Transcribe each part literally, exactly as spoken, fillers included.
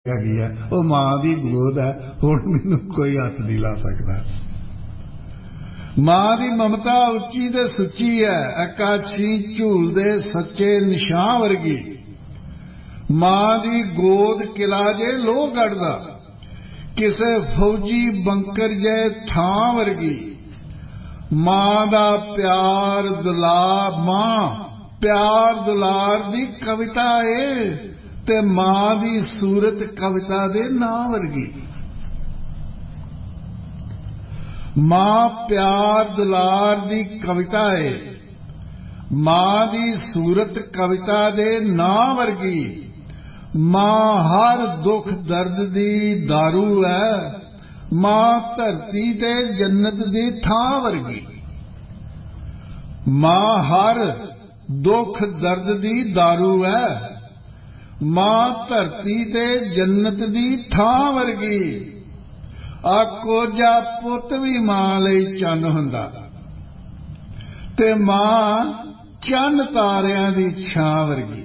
हैगी है वो मां की गोद है। हुण मैनूं कोई हथ नहीं ला सकता। मां की ममता उच्ची ते सुची है, आकाशी झूलदे सच्चे निशां वर्गी। मां की गोद किला जे लोहगढ़ दा, किसे फौजी बंकर जे थां वर्गी। मां दा प्यार दुलार, मां प्यार दुलार दी कविता है ते मां दी सूरत कविता दे नां वर्गी। मां प्यार दुलार दी कविता है, मां दी सूरत कविता दे नां वर्गी। मां हर दुख दर्द दी दारू है, मां धरती ते जन्नत दी थां वर्गी। मां हर दुख दर्द दी दारू है, मां धरती ते जन्नत दी थां वर्गी। आ कोजा पुत भी मां लई चन हुंदा ते मां चन तारियां दी छां वर्गी।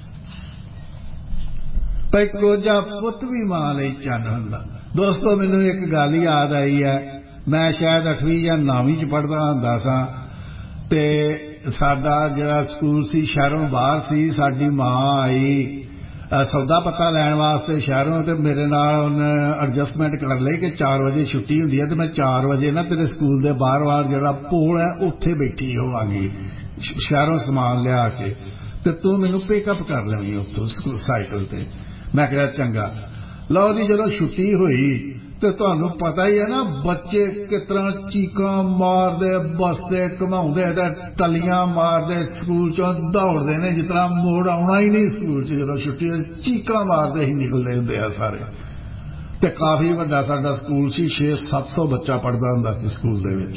भाई कोजा पुत भी मां लई चन हुंदा। दोस्तों मैनूं एक गल याद आई है, मैं शायद अठवीं या नौवीं च पढ़दा हुंदा सां ते साडा जिहड़ा स्कूल सी शहरों बाहर सी। साडी मां आई सौदा पत्ता लैण वास्ते शहरों, तो मेरे नाल उन्हें एडजस्टमेंट कर ली कि चार बजे छुट्टी हुंदी है, तो मैं चार बजे ना तेरे स्कूल दे बाहर बाहर जिहड़ा पोल है उत्थे बैठी होवांगी शहरों समान लिया के, ते तू मैनूं पिकअप कर लैणी उत्थों साइकिल ते। मैं कहा चंगा। लो जी जदों छुट्टी हुई तो तुहानूं पता ही है ना बच्चे किस तरह चीकां मारदे बसदे घुमाउंदे ते टलियां मारदे स्कूल चों दौड़दे ने, जिस तरह मोड़ आउणा ही नहीं स्कूल च। जदों छुट्टी चीकां मारदे ही निकलदे हुंदे आ सारे। ते काफी वड्डा साडा स्कूल सी, छे सत्त सौ बच्चा पढ़दा हुंदा सी स्कूल दे विच।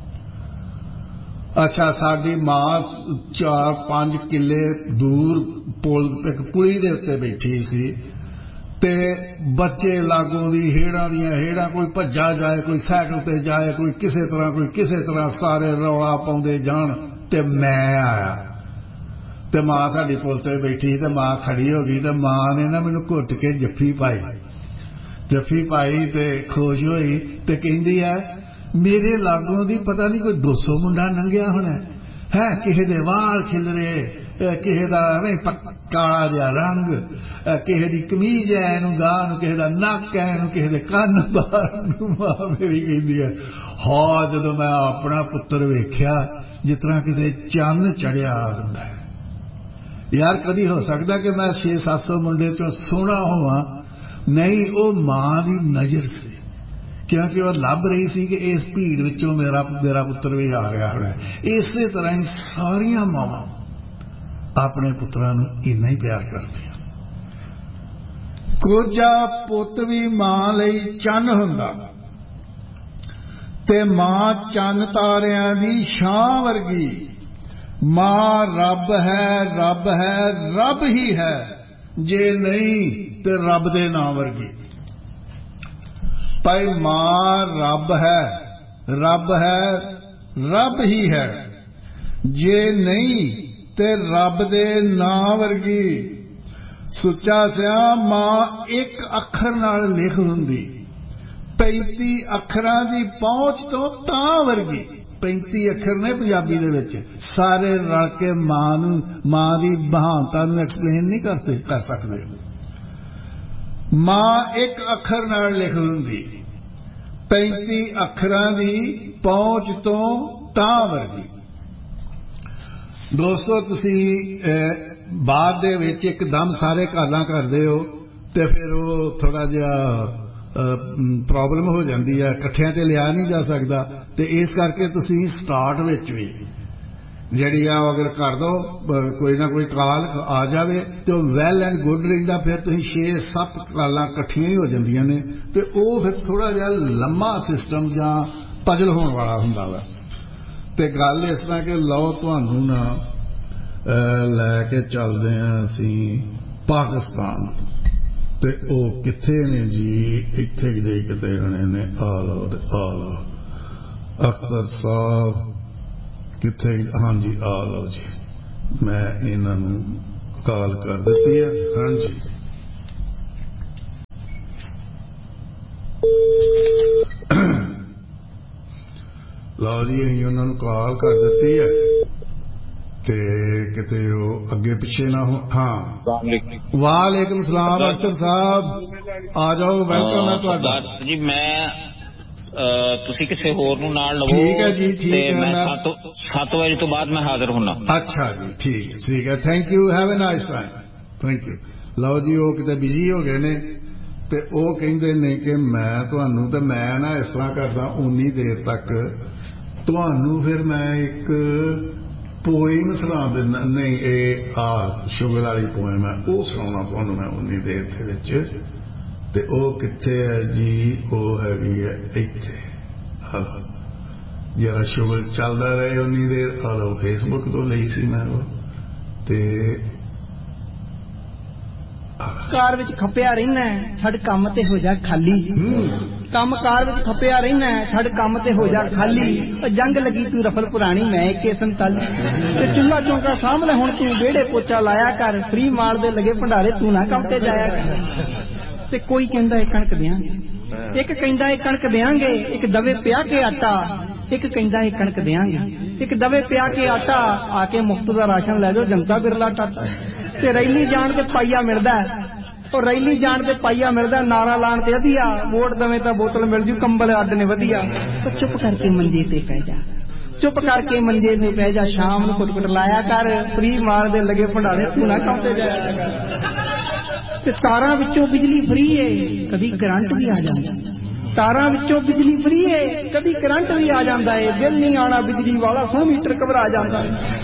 अच्छा साडी मां चार पांच किले दूर पुल एक पुली दे उत्ते बैठी सी ते बच्चे लागों दी हेड़ां दियां हेड़ां, कोई भज्जा जाए, कोई साइकिल ते जाए, कोई किसे तरह कोई किसे तरह, सारे रौला पाउंदे जाण। ते मैं आया ते मां साडी पुल ते बैठी ते मां खड़ी हो गई ते मां ने ना मैनूं घुट के जफ्फी पाई। जफ्फी पाई ते खुश होई ते कहंदी है मेरे लागों दी पता नहीं कोई दो सौ मुंडा लंघिया होना है, किसे दे वाल खिलरे, किसे दा एवें काला जिहा रंग, किसे दी कमीज है इनू गां नूं, किसे दा नक है इनू, किसे दे कन्न बाहर नूं। मां मेरी कहंदी है हाँ जदों मैं अपना पुत्तर वेख्या जिस तरह किते चंन चढ़िया हुंदा है। यार कदी हो सकदा कि मैं छे सत्त सौ मुंडे चों सोहना होवां? नहीं, वो मां दी नज़र सी, क्योंकि वह लभ रही सी कि इस भीड़ विचों मेरा मेरा पुत्र भी आ रहा है। इसे तरह ही सारियां मावां अपने पुत्रां नूं इन्ना ही प्यार करदियां। कोजा पुत भी मां लई चन हुंदा ते मां चन तारियां दी छां वर्गी। मां रब है रब है रब ही है, जे नहीं ते रब दे नां वर्गी। भाई मां रब है रब है रब ही है, जे नहीं ते रब दे नां वर्गी। सुच्चा सिया मां एक अखर नाल लिख हुंदी, पैंती अखरां दी पहुंच तो तां वर्गी। पैंती अखर ने पंजाबी दे विच, सारे रल के मां नूं मां दी महानता नूं एक्सप्लेन नहीं करते कर सकदे। मां एक अखर नाल लिख हुंदी, पैंती अखरां दी पहुंच तो तां वर्गी। दोस्तों तुसी बाद दे विच एकदम सारे गालां करदे हो ते फिर वो थोड़ा जिहा प्रॉब्लम हो जाती है, इकट्ठियां ते लिया नहीं जा सकता। ते इस करके तुसी स्टार्ट विच भी जिहड़ी आ अगर कर दो कोई ना कोई काल आ जाए तो वैल एंड गुड रहिंदा। फिर तुसीं छे सत्त कालां इकट्ठियां ही हो जांदियां ने ते ओह फिर थोड़ा जिहा लम्मा सिस्टम जां पजल होने वाला हुंदा वा। ते गल इस तरह कि लो तुहानूं ना लैके चलदे हां असीं पाकिस्तान ते ओह कित्थे ने जी, इत्थे जे किते होने ने। आ लो ते आ लो अख्तर साहब कित्थे? हाँ जी आ लो जी, मैं इन्हां नूं कॉल कर दित्ती है। हाँ जी। ਲਓ ਜੀ ਅਸੀਂ ਉਹਨਾਂ ਨੂੰ ਕਾਲ ਕਰ ਦਿੱਤੀ ਹੈ ਤੇ ਕਿਤੇ ਉਹ ਅੱਗੇ ਪਿੱਛੇ ਨਾ ਹੋ। ਹਾਂ, ਵਾਲੇਕੁਮ ਸਲਾਮ ਅਖਤਰ ਸਾਹਿਬ, ਆ ਜਾਓ, ਵੈਲਕਮ ਹੈ ਤੁਹਾਡਾ ਜੀ। ਮੈਂ ਤੁਸੀਂ ਕਿਸੇ ਹੋਰ ਨੂੰ ਨਾਲ ਲਵੋ। ਠੀਕ ਹੈ ਜੀ, ਠੀਕ ਹੈ। ਮੈਂ ਸੱਤ ਵਜੇ ਤੋਂ ਬਾਅਦ ਮੈਂ ਹਾਜ਼ਰ ਹੋਣਾ। ਅੱਛਾ ਜੀ, ਠੀਕ ਠੀਕ ਹੈ। Thank you, have a nice time. Thank you. ਲਓ ਜੀ, ਉਹ ਕਿਤੇ ਬਿਜੀ ਹੋ ਗਏ ਨੇ ਤੇ ਉਹ ਕਹਿੰਦੇ ਨੇ ਕਿ ਮੈਂ ਤੁਹਾਨੂੰ, ਤੇ ਮੈਂ ਨਾ ਇਸ ਤਰ੍ਹਾਂ ਕਰਦਾ, ਉਨੀ ਦੇਰ ਤੱਕ ਤੁਹਾਨੂੰ ਫਿਰ ਮੈਂ ਇੱਕ ਪੋਇਮ ਸੁਣਾ ਦਿੰਦਾ। ਨਹੀਂ, ਇਹ ਆ ਸ਼ੁਗਰ ਵਾਲੀ ਪੋਇਮ ਹੈ, ਉਹ ਸੁਣਾਉਣਾ ਤੁਹਾਨੂੰ ਮੈਂ ਉਨੀ ਦੇਰ ਦੇ ਵਿੱਚ। ਤੇ ਉਹ ਕਿੱਥੇ ਹੈ ਜੀ? ਉਹ ਹੈਗੀ ਹੈ ਇੱਥੇ। ਹਲੋ ਜਰਾ ਸ਼ੁਗਰ ਚੱਲਦਾ ਰਹੇ ਉਨੀ ਦੇਰ। ਹਲੋ ਫੇਸਬੁੱਕ ਤੋਂ ਲਈ ਸੀ ਮੈਂ ਉਹ। ਤੇ ਕਾਰ ਵਿੱਚ ਖੱਪਿਆ ਰਹਿਣਾ, ਛੱਡ ਕੰਮ ਤੇ ਹੋ ਜਾ ਖਾਲੀ। ਕੰਮ ਕਾਰ ਵਿੱਚ ਖੱਪਿਆ ਰਹਿਣਾ, ਛੱਡ ਕੰਮ ਤੇ ਹੋ ਜਾ ਖਾਲੀ। ਜੰਗ ਲੱਗੀ ਤੂੰ ਰਫਲ ਪੁਰਾਣੀ, ਮੈਂ ਏਕੇ ਸੰਤਾਲੀ। ਤੇ ਚੁੱਲਾ ਚੌਂਕਾ ਸਾਹਮਣੇ ਹੁਣ ਤੂੰ ਵਿਹੜੇ ਪੋਚਾ ਲਾਇਆ ਕਰ। ਫਰੀ ਮਾਲ ਦੇ ਲੱਗੇ ਭੰਡਾਰੇ, ਤੂੰ ਨਾ ਕੰਮ ਤੇ ਜਾਇਆ ਕਰ। ਤੇ ਕੋਈ ਕਹਿੰਦਾ ਇਹ ਕਣਕ ਦਿਆਂਗੇ, ਇੱਕ ਕਹਿੰਦਾ ਇਹ ਕਣਕ ਦਿਆਂਗੇ, ਇੱਕ ਦਵੇ ਪਿਆ ਕੇ ਆਟਾ। ਇੱਕ ਕਹਿੰਦਾ ਇਹ ਕਣਕ ਦਿਆਂਗੇ, ਇੱਕ ਦਵੇ ਪਿਆ ਕੇ ਆਟਾ। ਆ ਕੇ ਮੁਫਤ ਦਾ ਰਾਸ਼ਨ ਲੈ ਜਾਓ, ਜਨਤਾ ਬਿਰਲਾ ਟਾਟਾ। ਤੇ ਰੈਲੀ ਜਾਣ ਤੇ ਪਾਈਆ ਮਿਲਦਾ, ਉਹ ਰੈਲੀ ਜਾਣ ਤੇ ਪਾਈਆ ਮਿਲਦਾ। ਨਾਰਾ ਲਾਉਣ ਤੇ ਵਧੀਆ, ਵੋਟ ਦਵੇਂ ਤਾਂ ਬੋਤਲ ਮਿਲ ਜੂ, ਕੰਬਲ ਅੱਡ ਨੇ ਵਧੀਆ। ਤਾਂ ਚੁੱਪ ਕਰਕੇ ਮੰਜੇ ਤੇ ਪੈ ਜਾ, ਚੁੱਪ ਕਰਕੇ ਮੰਜੇ ਤੇ ਪੈ ਜਾ। ਸ਼ਾਮ ਨੂੰ ਕੁੱਟ ਕੁੱਟ ਲਾਇਆ ਕਰ, ਫਰੀ ਮਾਰ ਦੇ ਲੱਗੇ ਭੰਡਾਰੇ, ਤੂੰ ਨਾ ਕੰਮ ਤੇ ਜਾਇਆ ਕਰ। ਤੇ ਤਾਰਾਂ ਵਿੱਚੋਂ ਬਿਜਲੀ ਫਰੀ ਏ, ਕਦੀ ਕਰੰਟ ਵੀ ਆ ਜਾਂਦਾ। ਤਾਰਾਂ ਵਿੱਚੋਂ ਬਿਜਲੀ ਫਰੀ ਏ, ਕਦੀ ਕਰੰਟ ਵੀ ਆ ਜਾਂਦਾ ਏ। ਬਿੱਲ ਨਹੀਂ ਆਉਣਾ ਬਿਜਲੀ ਵਾਲਾ, ਸੌ ਮੀਟਰ ਘਬਰਾ ਜਾਂਦਾ।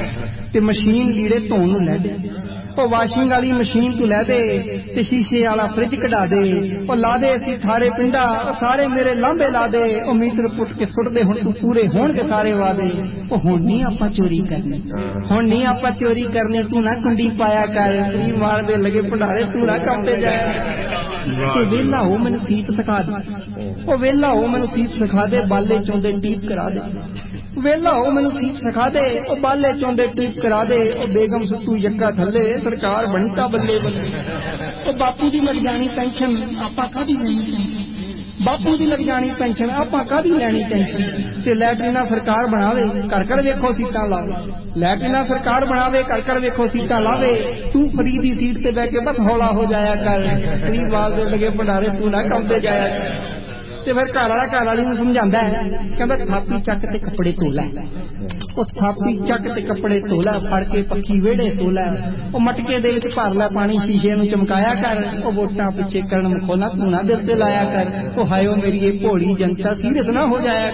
ਤੇ ਮਸ਼ੀਨ ਲੀੜੇ ਧੋਣ ਨੂੰ ਲੈ ਦੇ, ਉਹ ਵਾਸ਼ਿੰਗ ਵਾਲੀ ਮਸ਼ੀਨ ਤੂੰ ਲੈ ਦੇ। ਤੇ ਸ਼ੀਸ਼ੇ ਵਾਲਾ ਫਰਿੱਜ ਕਢਾ ਦੇ, ਉਹ ਲਾ ਦੇ ਅਸੀਂ ਸਾਰੇ ਪਿੰਡਾ, ਉਹ ਸਾਰੇ ਮੇਰੇ ਲਾਂਭੇ ਲਾ ਦੇ। ਉਹ ਮੀਟਰ ਪੁੱਟ ਕੇ ਸੁੱਟਦੇ, ਹੁਣ ਤੂੰ ਪੂਰੇ ਹੋਣਗੇ ਸਾਰੇ ਵਾਦੇ। ਉਹ ਹੁਣ ਨਹੀਂ ਆਪਾਂ ਚੋਰੀ ਕਰਨੀ, ਹੁਣ ਨਹੀਂ ਆਪਾਂ ਚੋਰੀ ਕਰਨੀ, ਤੂੰ ਨਾ ਕੁੰਡੀ ਪਾਇਆ ਕਰ। ਫਰੀ ਮਾਰ ਦੇ ਲੱਗੇ ਭੰਡਾਰੇ, ਤੂੰ ਨਾ ਕੰਮ ਤੇ ਜਾਇਆ। ਤੇ ਵਿਹਲਾ ਹੋ ਮੈਨੂੰ ਸੀਤ ਸਿਖਾ ਦੇ, ਉਹ ਵਿਹਲਾ ਹੋ ਮੈਨੂੰ ਸੀਤ ਸਿਖਾ ਦੇ। ਬਾਲੇ ਚੋਂਦੇ ਟੀਪ ਕਰਾ ਦੇ, ਵੇਲਾ ਹੋ ਮੈਨੂੰ ਸੀਟ ਸਿਖਾ ਦੇ। ਉਹ ਬਾਲੇ ਚੋਂਦੇ ਟੀਪ ਕਰਾ ਦੇ। ਉਹ ਬੇਗਮ ਸੁੱਤੂ ਯੱਕਾ ਥੱਲੇ, ਸਰਕਾਰ ਬਣੀ ਤਾਂ ਬੱਲੇ ਬੱਲੇ। ਉਹ ਬਾਪੂ ਦੀ ਲੱਗ ਜਾਣੀ ਪੈਨਸ਼ਨ, ਆਪਾਂ ਕਾਹਦੀ ਲੈਣੀ ਟੈਨਸ਼ਨ। ਬਾਪੂ ਦੀ ਲੱਗ ਜਾਣੀ ਪੈਨਸ਼ਨ, ਆਪਾਂ ਕਾਹਦੀ ਲੈਣੀ ਟੈਨਸ਼ਨ। ਤੇ ਲੈਟਰੀਨਾ ਸਰਕਾਰ ਬਣਾਵੇ, ਘਰ ਘਰ ਵੇਖੋ ਸੀਟਾਂ ਲਾਵੇ। ਲੈਟਰੀਨਾ ਸਰਕਾਰ ਬਣਾਵੇ, ਘਰ ਘਰ ਵੇਖੋ ਸੀਟਾਂ ਲਾਵੇ। ਤੂੰ ਫਰੀ ਦੀ ਸੀਟ ਤੇ ਬਹਿ ਕੇ ਬਸ ਹੌਲਾ ਹੋ ਜਾਇਆ ਕਰ। ਫਰੀ ਵਾਲ ਦੇ ਲੱਗੇ ਭੰਡਾਰੇ, ਤੂੰ ਨਾ ਕੰਮ ਤੇ ਜਾਇਆ ਕਰ। ਤੇ ਫਿਰ ਘਰ ਵਾਲਾ ਘਰ ਵਾਲੀ ਨੂੰ ਸਮਝਾਉਂਦਾ ਹੈ, ਕਹਿੰਦਾ ਥਾਪੀ ਚੱਕ ਤੇ ਕੱਪੜੇ ਧੋ ਲੈ। ਉਹ ਥਾਪੀ ਚੱਕ ਤੇ ਕੱਪੜੇ ਧੋ ਲੈ, ਫੜ ਕੇ ਪੱਖੀ ਵਿਹੜੇ ਧੋ ਲੈ। ਉਹ ਮਟਕੇ ਦੇ ਵਿੱਚ ਭਰ ਲੈ ਪਾਣੀ, ਸ਼ੀਸ਼ੇ ਨੂੰ ਚਮਕਾਇਆ ਕਰ। ਉਹ ਵੋਟਾਂ ਪਿੱਛੇ ਕਰਨ ਮਖੌਲਾ, ਤੂੰ ਨਾ ਦਿਲ ਤੇ ਲਾਇਆ ਕਰ। ਉਹ ਹਾਇਓ ਮੇਰੀ ਇਹ ਭੋਲੀ ਜਨਤਾ, ਸੀਰੀਅਸ ਨਾ ਹੋ ਜਾਇਆ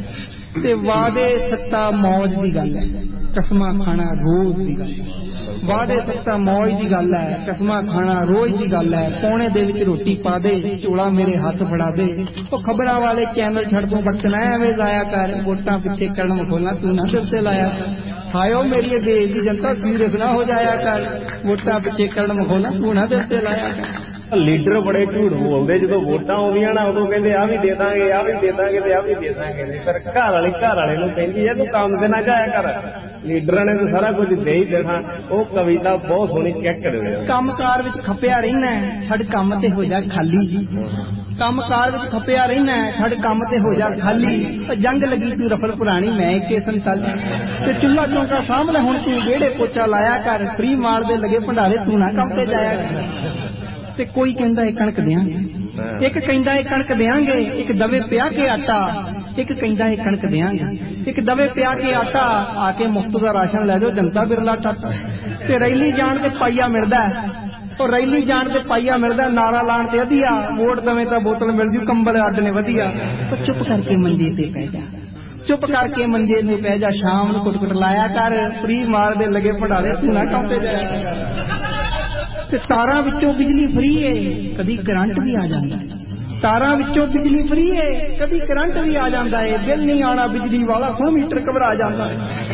ਕਰ। ਤੇ ਵਾਦੇ ਸੱਤਾ ਮੌਜ ਦੀ ਗੱਲ ਹੈ, ਕਸਮਾਂ ਖਾਣਾ ਰੋਜ਼ ਦੀ ਗੱਲ ਹੈ। ਵਾਦੇ ਸੱਤਾ ਮੌਜ ਦੀ ਗੱਲ ਹੈ, ਕਸਮਾਂ ਖਾਣਾ ਰੋਜ਼ ਦੀ ਗੱਲ ਹੈ। ਪੌਣੇ ਦੇ ਵਿੱਚ ਰੋਟੀ ਪਾ ਦੇ, ਝੋਲਾ ਮੇਰੇ ਹੱਥ ਫੜਾ ਦੇ। ਉਹ ਖਬਰਾਂ ਵਾਲੇ ਚੈਨਲ ਛੱਡ ਦੂੰ, ਵਕਤ ਨਾ ਐਵੇਂ ਜ਼ਾਇਆ ਕਰ। ਵੋਟਾਂ ਪਿੱਛੇ ਕਰਨ ਮਖੌਲਾ, ਤੂੰ ਨਾ ਦਿਲ ਤੇ ਲਾਇਆ ਕਰ। ਹਾਇਓ ਮੇਰੀ ਦੇਸ਼ ਦੀ ਜਨਤਾ, ਸੀਰੀਅਸ ਨਾ ਹੋ ਜਾਇਆ ਕਰ। ਵੋਟਾਂ ਪਿੱਛੇ ਕਰਨ ਮਖੌਲਾ, ਤੂੰ ਨਾ ਦਿਲ ਤੇ ਲਾਇਆ ਕਰ। ਲੀਡਰ ਬੜੇ ਝੂਠ ਬੋਲਦੇ, ਜਦੋਂ ਵੋਟਾਂ ਆਉਂਦੀਆਂ ਨਾ ਉਦੋਂ ਕਹਿੰਦੇ ਆਹ ਵੀ ਦੇ ਦਾਂਗੇ, ਆਹ ਵੀ ਦੇ ਦਾਂਗੇ ਤੇ ਆਹ ਵੀ ਦੇ ਦਾਂਗੇ। ਪਰ ਘਰ ਵਾਲੀ ਘਰ ਵਾਲੇ ਨੂੰ ਕਹਿੰਦੀ ਹੈ ਤੂੰ ਕੰਮ ਤੇ ਨਾ ਜਾਇਆ ਕਰ। ਲੀਡਰਾਂ ਨੇ ਤਾਂ ਸਾਰਾ ਕੁਝ ਦੇ ਹੀ ਦੇਣਾ। ਉਹ ਕਵਿਤਾ ਬਹੁਤ ਸੋਹਣੀ ਚੈੱਕ ਕਰਿਓ। ਕੰਮ ਕਾਰ ਵਿੱਚ ਖੱਪਿਆ ਰਹਿਣਾ, ਛੱਡ ਕੰਮ ਤੇ ਹੋ ਜਾ ਖਾਲੀ। ਕੰਮ ਕਾਰ ਵਿੱਚ ਖੱਪਿਆ ਰਹਿਣਾ, ਛੱਡ ਕੰਮ ਤੇ ਹੋ ਜਾ ਖਾਲੀ। ਜੰਗ ਲੱਗੀ ਤੂੰ ਰਫਲ ਪੁਰਾਣੀ, ਮੈਂ ਏਕੇ ਸੰਤਾਲੀ। ਤੇ ਚੁੱਲਾ ਚੌਂਕਾ ਸਾਹਮਣੇ ਹੁਣ ਤੂੰ ਵਿਹੜੇ ਪੋਚਾ ਲਾਇਆ ਕਰ। ਫਰੀ ਮਾਲ ਦੇ ਲੱਗੇ ਭੰਡਾਰੇ, ਤੂੰ ਨਾ ਕੰਮ ਤੇ ਜਾਇਆ ਕਰ। ਤੇ ਕੋਈ ਕਹਿੰਦਾ ਇਹ ਕਣਕ ਦਿਆਂਗੇ, ਇੱਕ ਕਹਿੰਦਾ ਇਹ ਕਣਕ ਦਿਆਂਗੇ, ਇੱਕ ਦਵੇ ਪਿਆ ਕੇ ਆਟਾ। ਇੱਕ ਕਹਿੰਦਾ ਇਹ ਕਣਕ ਦਿਆਂਗੇ, ਇੱਕ ਦਵੇ ਪਿਆ ਕੇ ਆਟਾ। ਆ ਕੇ ਮੁਫਤ ਦਾ ਰਾਸ਼ਨ ਲੈ ਜਾਓ, ਜਨਤਾ ਬਿਰਲਾ ਟਾਟਾ। ਤੇ ਰੈਲੀ ਜਾਣ ਤੇ ਪਾਈਆ ਮਿਲਦਾ, ਉਹ ਰੈਲੀ ਜਾਣ ਤੇ ਪਾਈਆ ਮਿਲਦਾ। ਨਾਰਾ ਲਾਉਣ ਤੇ ਵਧੀਆ, ਵੋਟ ਦਵੇਂ ਤਾਂ ਬੋਤਲ ਮਿਲ ਜੂ, ਕੰਬਲ ਅੱਡ ਨੇ ਵਧੀਆ। ਉਹ ਚੁੱਪ ਕਰਕੇ ਮੰਜੇ ਤੇ ਪੈ ਜਾ, ਚੁੱਪ ਕਰਕੇ ਮੰਜੇ ਤੇ ਪੈ ਜਾ। ਸ਼ਾਮ ਨੂੰ ਕੁੱਟ ਕੁੱਟ ਲਾਇਆ ਕਰ, ਫਰੀ ਮਾਰ ਦੇ ਲੱਗੇ ਭੰਡਾਰੇ, ਤੂੰ ਨਾ ਕੰਮ ਤੇ ਜਾਇਆ ਕਰ। ਤੇ ਤਾਰਾਂ ਵਿੱਚੋਂ ਬਿਜਲੀ ਫਰੀ ਏ, ਕਦੀ ਕਰੰਟ ਵੀ ਆ ਜਾਂਦਾ। ਤਾਰਾਂ ਵਿੱਚੋਂ ਬਿਜਲੀ ਫਰੀ ਏ, ਕਦੀ ਕਰੰਟ ਵੀ ਆ ਜਾਂਦਾ ਏ। ਬਿੱਲ ਨਹੀਂ ਆਉਣਾ ਬਿਜਲੀ ਵਾਲਾ, ਸੌ ਮੀਟਰ ਘਬਰਾ ਜਾਂਦਾ।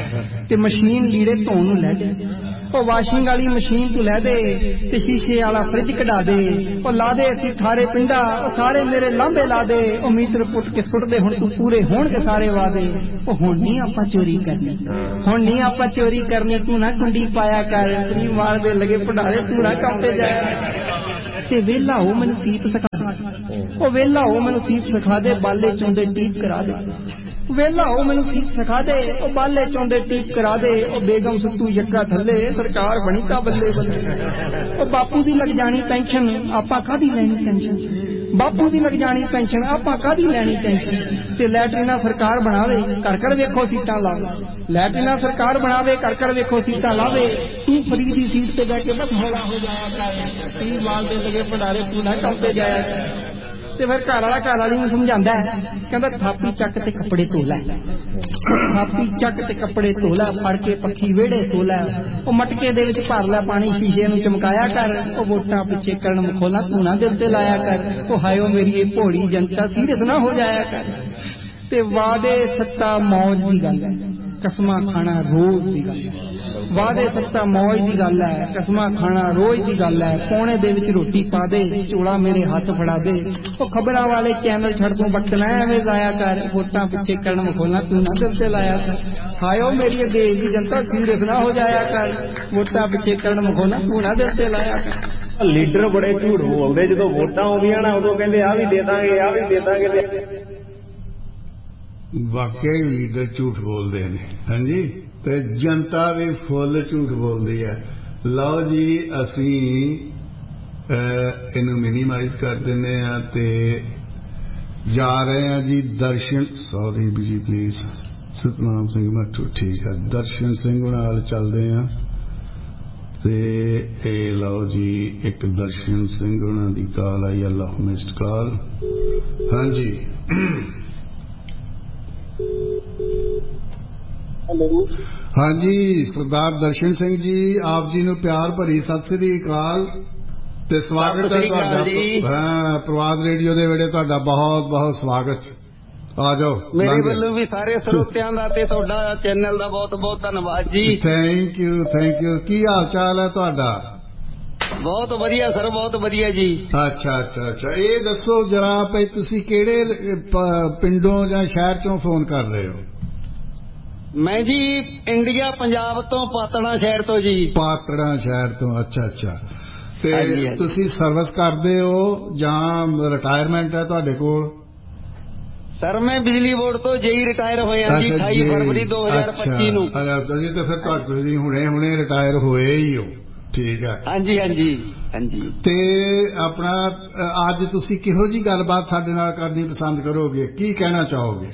ਤੇ ਮਸ਼ੀਨ ਲੀੜੇ ਧੋਣ ਨੂੰ ਲੈ ਦੇ, ਉਹ ਵਾਸ਼ਿੰਗ ਵਾਲੀ ਮਸ਼ੀਨ ਤੂੰ ਲੈ ਦੇ। ਤੇ ਸ਼ੀਸ਼ੇ ਵਾਲਾ ਫਰਿੱਜ ਕਢਾ ਦੇ, ਉਹ ਲਾ ਦੇ ਅਸੀਂ ਸਾਰੇ ਪਿੰਡਾ, ਉਹ ਸਾਰੇ ਮੇਰੇ ਲਾਂਭੇ ਲਾ ਦੇ। ਉਹ ਮੀਟਰ ਪੁੱਟ ਕੇ ਸੁੱਟਦੇ, ਹੁਣ ਤੂੰ ਪੂਰੇ ਹੋਣਗੇ ਸਾਰੇ ਵਾਦੇ। ਉਹ ਹੁਣ ਨਹੀਂ ਆਪਾਂ ਚੋਰੀ ਕਰਨੀ, ਹੁਣ ਨਹੀਂ ਆਪਾਂ ਚੋਰੀ ਕਰਨੀ, ਤੂੰ ਨਾ ਕੁੰਡੀ ਪਾਇਆ ਕਰ। ਫਰੀ ਮਾਰ ਦੇ ਲੱਗੇ ਭੰਡਾਰੇ, ਤੂੰ ਨਾ ਕੰਮ ਤੇ ਜਾਇਆ। ਤੇ ਵਿਹਲਾ ਹੋ ਮੈਨੂੰ ਸੀਤ ਸਿਖਾ ਦੇ, ਉਹ ਵਿਹਲਾ ਹੋ ਮੈਨੂੰ ਸੀਤ ਸਿਖਾ ਦੇ। ਬਾਲੇ ਚੋਂਦੇ ਟੀਪ ਕਰਾ ਦੇ, ਵੇਲਾ ਉਹ ਮੈਨੂੰ ਸੀਖ ਸਿਖਾ ਦੇ, ਉਹ ਬਾਲੇ ਚੋਂਦੇ ਟੀਪ ਕਰਾ ਦੇ, ਉਹ ਬੇਗਮ ਸੁੱਤੂ ਯੱਕਾ ਥੱਲੇ, ਸਰਕਾਰ ਬਣੀ ਤਾਂ ਬੱਲੇ ਬੱਲੇ। ਉਹ ਬਾਪੂ ਦੀ ਲੱਗ ਜਾਣੀ ਪੈਨਸ਼ਨ, ਆਪਾਂ ਕਾਹਦੀ ਲੈਣੀ ਟੈਨਸ਼ਨ, ਬਾਪੂ ਦੀ ਲੱਗ ਜਾਣੀ ਪੈਨਸ਼ਨ, ਆਪਾਂ ਕਾਹਦੀ ਲੈਣੀ ਟੈਨਸ਼ਨ। ਤੇ ਲੈਟਰੀਨਾ ਸਰਕਾਰ ਬਣਾਵੇ, ਘਰ ਘਰ ਵੇਖੋ ਸੀਟਾਂ ਲਾਵੇ, ਲੈਟਰੀਨਾ ਸਰਕਾਰ ਬਣਾਵੇ, ਘਰ ਘਰ ਵੇਖੋ ਸੀਟਾਂ ਲਾਵੇ। ਤੂੰ ਫਰੀਦ ਦੀ ਸੀਟ ਤੇ ਬਹਿ ਕੇ ਬਸ ਹੌਲਾ ਹੋ ਜਾਇਆ ਕਰ, ਤੀ ਮਾਲ ਦੇ ਲਗੇ ਭੰਡਾਰੇ ਤੂੰ ਨਾ ਕੰਪੇ ਜਾਇਆ ਕਰ। ਤੇ ਫਿਰ ਘਰ ਵਾਲਾ ਘਰ ਵਾਲੀ ਨੂੰ ਸਮਝਾਉਂਦਾ, ਕਹਿੰਦਾ ਥਾਪੀ ਚੱਕ ਤੇ ਕੱਪੜੇ ਧੋ ਲੈ, ਥਾਪੀ ਚੱਕ ਤੇ ਕੱਪੜੇ ਧੋ ਲੈ, ਫੜ ਕੇ ਪੱਖੀ ਵਿਹੜੇ ਧੋ ਲੈ, ਉਹ ਮਟਕੇ ਦੇ ਵਿੱਚ ਭਰ ਲੈ ਪਾਣੀ, ਸ਼ੀਸ਼ੇ ਨੂੰ ਚਮਕਾਇਆ ਕਰ, ਉਹ ਵੋਟਾਂ ਪਿੱਛੇ ਕਰਨ ਮਖੌਲਾ ਤੂੰ ਨਾ ਦਿਲ ਤੇ ਲਾਇਆ ਕਰ, ਉਹ ਹਾਇਓ ਮੇਰੀ ਇਹ ਭੋੜੀ ਜਨਤਾ ਸੀਰੀਅਸ ਨਾ ਹੋ ਜਾਇਆ ਕਰ। ਤੇ ਵਾਦੇ ਸੱਤਾ ਮੌਜ ਦੀ ਗੱਲ ਹੈ, ਕਸਮਾਂ ਖਾਣਾ ਰੋਜ਼ ਦੀ ਗੱਲ ਹੈ, ਵਾਦੇ ਸੱਤਾ ਮੌਜ ਦੀ ਗੱਲ ਹੈ, ਕਸਮਾਂ ਖਾਣਾ ਰੋਜ਼ ਦੀ ਗੱਲ ਹੈ। ਪੌਣੇ ਦੇ ਵਿੱਚ ਰੋਟੀ ਪਾ ਦੇ, ਚੋਲਾ ਮੇਰੇ ਹੱਥ ਫੜਾ ਦੇ, ਉਹ ਖਬਰਾਂ ਵਾਲੇ ਚੈਨਲ ਛੱਡ ਤੂੰ ਬਖਸ਼ਣਾ ਐਵੇਂ ਜਾਇਆ ਕਰ, ਵੋਟਾਂ ਪਿੱਛੇ ਕਰਨ ਮਖੌਲਾ ਤੂੰ ਨਾ ਦਿਲ ਤੇ ਲਾਇਆ ਕਰ। ਹਾਇਓ ਮੇਰੀ ਦੇਸ਼ ਦੀ ਜਨਤਾ ਸੀਰੀਅਸ ਨਾ ਹੋ ਜਾਇਆ ਕਰ, ਵੋਟਾਂ ਪਿੱਛੇ ਕਰਨ ਮਖੌਲਾ ਤੂੰ ਨਾ ਦਿਲ ਤੇ ਲਾਇਆ ਕਰ। ਲੀਡਰ ਬੜੇ ਝੂਠ ਬੋਲਦੇ, ਜਦੋਂ ਵੋਟਾਂ ਆਉਂਦੀਆਂ ਨਾ ਉਦੋਂ ਕਹਿੰਦੇ ਆਹ ਵੀ ਦੇ ਦਾਂਗੇ ਆਹ ਵੀ ਦੇ ਦਾਂਗੇ। ਵਾਕਈ ਲੀਡਰ ਝੂਠ ਬੋਲਦੇ ਨੇ, ਹਾਂਜੀ, ਤੇ ਜਨਤਾ ਵੀ ਫੁੱਲ ਝੂਠ ਬੋਲਦੀ ਹੈ। ਲਓ ਜੀ ਅਸੀਂ ਇਹਨੂੰ ਮਿਨੀਮਾਈਜ਼ ਕਰ ਦਿੰਦੇ ਹਾਂ ਤੇ ਜਾ ਰਹੇ ਹਾਂ ਜੀ ਦਰਸ਼ਨ, ਸੌਰੀ ਜੀ ਪਲੀਜ਼, ਸਤਨਾਮ ਸਿੰਘ ਮੱਠੂ, ਠੀਕ ਹੈ, ਦਰਸ਼ਨ ਸਿੰਘ ਨਾਲ ਚੱਲਦੇ ਹਾਂ। ਤੇ ਇਹ ਲਓ ਜੀ ਇੱਕ ਦਰਸ਼ਨ ਸਿੰਘ ਉਹਨਾਂ ਦੀ ਕਾਲ ਆਈ, ਅੱਲਾ ਮਿਸਡ ਕਾਲ। ਹਾਂਜੀ ਹਾਂਜੀ ਸਰਦਾਰ ਦਰਸ਼ਨ ਸਿੰਘ ਜੀ, ਆਪ ਜੀ ਨੂੰ ਪਿਆਰ ਭਰੀ ਸਤਿ ਸ੍ਰੀ ਅਕਾਲ ਤੇ ਸਵਾਗਤ ਹੈ ਤੁਹਾਡਾ। ਹਾਂ, ਪ੍ਰਵਾਦ ਰੇਡੀਓ ਦੇ ਵੇਲੇ ਤੁਹਾਡਾ ਬਹੁਤ ਬਹੁਤ ਸਵਾਗਤ। ਆ ਜਾਓ। ਮੇਰੇ ਵੱਲੋਂ ਵੀ ਸਾਰੇ ਸਰੋਤਿਆਂ ਦਾ ਤੇ ਤੁਹਾਡਾ ਚੈਨਲ ਦਾ ਬਹੁਤ ਬਹੁਤ ਧੰਨਵਾਦ ਜੀ। Thank you thank you. ਕੀ ਹਾਲ ਚਾਲ ਹੈ ਤੁਹਾਡਾ? ਬਹੁਤ ਵਧੀਆ ਸਰ, ਬਹੁਤ ਵਧੀਆ ਜੀ। ਅੱਛਾ ਅੱਛਾ ਅੱਛਾ। ਇਹ ਦੱਸੋ ਜਰਾ ਭਈ ਤੁਸੀਂ ਕਿਹੜੇ ਪਿੰਡੋਂ ਜਾਂ ਸ਼ਹਿਰ ਚੋਂ ਫੋਨ ਕਰ ਰਹੇ ਹੋ? ਮੈਂ ਜੀ ਇੰਡੀਆ ਪੰਜਾਬ ਤੋਂ, ਪਾਤੜਾ ਸ਼ਹਿਰ ਤੋਂ ਜੀ। ਪਾਤੜਾ ਸ਼ਹਿਰ ਤੋਂ, ਅੱਛਾ ਅੱਛਾ। ਤੇ ਤੁਸੀਂ ਸਰਵਿਸ ਕਰਦੇ ਹੋ ਜਾਂ ਰਿਟਾਇਰਮੈਂਟ ਹੈ ਤੁਹਾਡੇ ਕੋਲ? ਸਰ ਮੈਂ ਬਿਜਲੀ ਬੋਰਡ ਤੋਂ ਜੇਈ ਰਿਟਾਇਰ ਹੋਇਆ ਜੀ ਅਠਾਈ ਫਰਵਰੀ ਦੋ ਹਜ਼ਾਰ ਪੱਚੀ ਨੂੰ। ਅੱਛਾ ਜੀ, ਤੇ ਫਿਰ ਤੁਸੀਂ ਹੁਣੇ ਹੁਣੇ ਰਿਟਾਇਰ ਹੋਏ ਹੀ ਹੋ, ਠੀਕ ਹੈ। ਹਾਂਜੀ ਹਾਂਜੀ ਹਾਂਜੀ। ਤੇ ਆਪਣਾ ਅੱਜ ਤੁਸੀਂ ਕਿਹੋ ਜੀ ਗੱਲਬਾਤ ਸਾਡੇ ਨਾਲ ਕਰਨੀ ਪਸੰਦ ਕਰੋਗੇ, ਕੀ ਕਹਿਣਾ ਚਾਹੋਗੇ?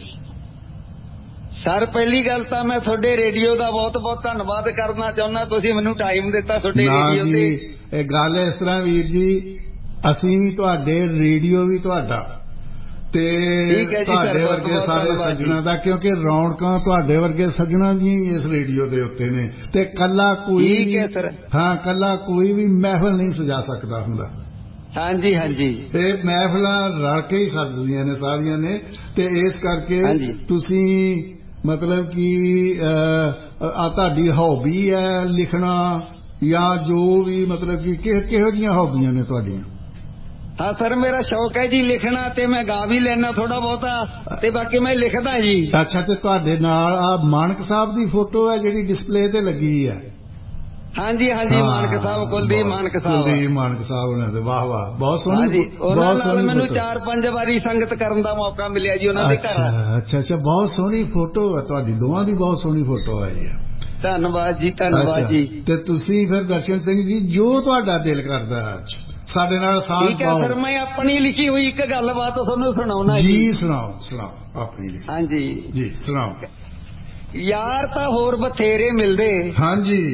ਸਰ ਪਹਿਲੀ ਗੱਲ ਤਾਂ ਮੈਂ ਤੁਹਾਡੇ ਰੇਡੀਓ ਦਾ ਬਹੁਤ ਬਹੁਤ ਧੰਨਵਾਦ ਕਰਨਾ ਚਾਹੁੰਦਾ, ਤੁਸੀਂ ਮੈਨੂੰ ਟਾਈਮ ਦਿੱਤਾ ਤੁਹਾਡੇ ਰੇਡੀਓ ਤੇ। ਇਹ ਗੱਲ ਇਸ ਤਰ੍ਹਾਂ ਵੀਰ ਜੀ, ਅਸੀਂ ਵੀ ਤੁਹਾਡੇ, ਰੇਡੀਓ ਵੀ ਤੁਹਾਡਾ, ਤੇ ਤੁਹਾਡੇ ਵਰਗੇ ਸਾਰੇ ਸੱਜਣਾ ਦਾ, ਕਿਉਂਕਿ ਰੌਣਕਾਂ ਤੁਹਾਡੇ ਵਰਗੇ ਸੱਜਣਾ ਦੀਆਂ ਹੀ ਇਸ ਰੇਡੀਓ ਦੇ ਉੱਤੇ ਨੇ। ਤੇ ਕੱਲਾ ਕੋਈ, ਹਾਂ ਕੱਲਾ ਕੋਈ ਵੀ ਮਹਿਫਲ ਨਹੀਂ ਸਜਾ ਸਕਦਾ ਹੁੰਦਾ। ਹਾਂਜੀ ਹਾਂਜੀ। ਇਹ ਮਹਿਫਲਾਂ ਰਲ ਕੇ ਹੀ ਸਜਦੀਆਂ ਨੇ ਸਾਰੀਆਂ ਨੇ, ਤੇ ਇਸ ਕਰਕੇ ਤੁਸੀਂ ਮਤਲਬ ਕਿ ਆ ਤੁਹਾਡੀ ਹੌਬੀ ਹੈ ਲਿਖਣਾ ਜਾਂ ਜੋ ਵੀ, ਮਤਲਬ ਕਿ ਕਿਹੋ ਜਿਹੀਆਂ ਹੌਬੀਆਂ ਨੇ ਤੁਹਾਡੀਆਂ? ਹਾਂ ਸਰ ਮੇਰਾ ਸ਼ੌਕ ਹੈ ਜੀ ਲਿਖਣਾ, ਤੇ ਮੈਂ ਗਾ ਵੀ ਲੈਣਾ ਥੋੜਾ ਬਹੁਤਾ, ਤੇ ਬਾਕੀ ਮੈਂ ਲਿਖਦਾ ਜੀ। ਅੱਛਾ, ਤੇ ਤੁਹਾਡੇ ਨਾਲ ਆ ਮਾਨਕ ਸਾਹਿਬ ਦੀ ਫੋਟੋ ਹੈ ਜਿਹੜੀ ਡਿਸਪਲੇ ਤੇ ਲੱਗੀ ਹੈ? ਹਾਂਜੀ ਹਾਂਜੀ, ਮਾਨਕ ਸਾਹਿਬ, ਕੁਲਦੀਪ ਮਾਨਕ ਸਾਹਿਬ। ਕੁਲਦੀਪ ਮਾਨਕ ਸਾਹਿਬ ਉਹਨਾਂ ਦੇ, ਵਾਹ ਵਾਹ, ਬਹੁਤ ਸੋਹਣੀ। ਉਹਨਾਂ ਨਾਲ ਮੈਨੂੰ ਚਾਰ ਪੰਜ ਵਾਰੀ ਸੰਗਤ ਕਰਨ ਦਾ ਮੌਕਾ ਮਿਲਿਆ ਜੀ ਉਹਨਾਂ ਦੇ ਘਰ। ਅੱਛਾ ਅੱਛਾ, ਬਹੁਤ ਸੋਹਣੀ ਫੋਟੋ ਹੈ ਤੁਹਾਡੀ, ਦੋਵਾਂ ਦੀ ਬਹੁਤ ਸੋਹਣੀ ਫੋਟੋ ਆਈ ਹੈ। ਧੰਨਵਾਦ ਜੀ, ਧੰਨਵਾਦ ਜੀ। ਤੇ ਤੁਸੀਂ ਫਿਰ ਦਰਸ਼ਨ ਸਿੰਘ ਜੀ ਜੋ ਤੁਹਾਡਾ ਦਿਲ ਕਰਦਾ ਅੱਜ ਸਾਡੇ ਨਾਲ ਸਾਂਝ ਠੀਕ ਹੈ ਸਰ, ਮੈਂ ਆਪਣੀ ਲਿਖੀ ਹੋਈ ਇੱਕ ਗੱਲਬਾਤ ਤੁਹਾਨੂੰ ਸੁਣਾਉਣਾ ਜੀ। ਜੀ ਸੁਣਾਓ ਸੁਣਾਓ ਆਪਣੀ ਲਿਖੀ। ਹਾਂਜੀ ਜੀ ਸੁਣਾਓ। ਯਾਰ ਤਾਂ ਹੋਰ ਬਥੇਰੇ ਮਿਲਦੇ, ਹਾਂਜੀ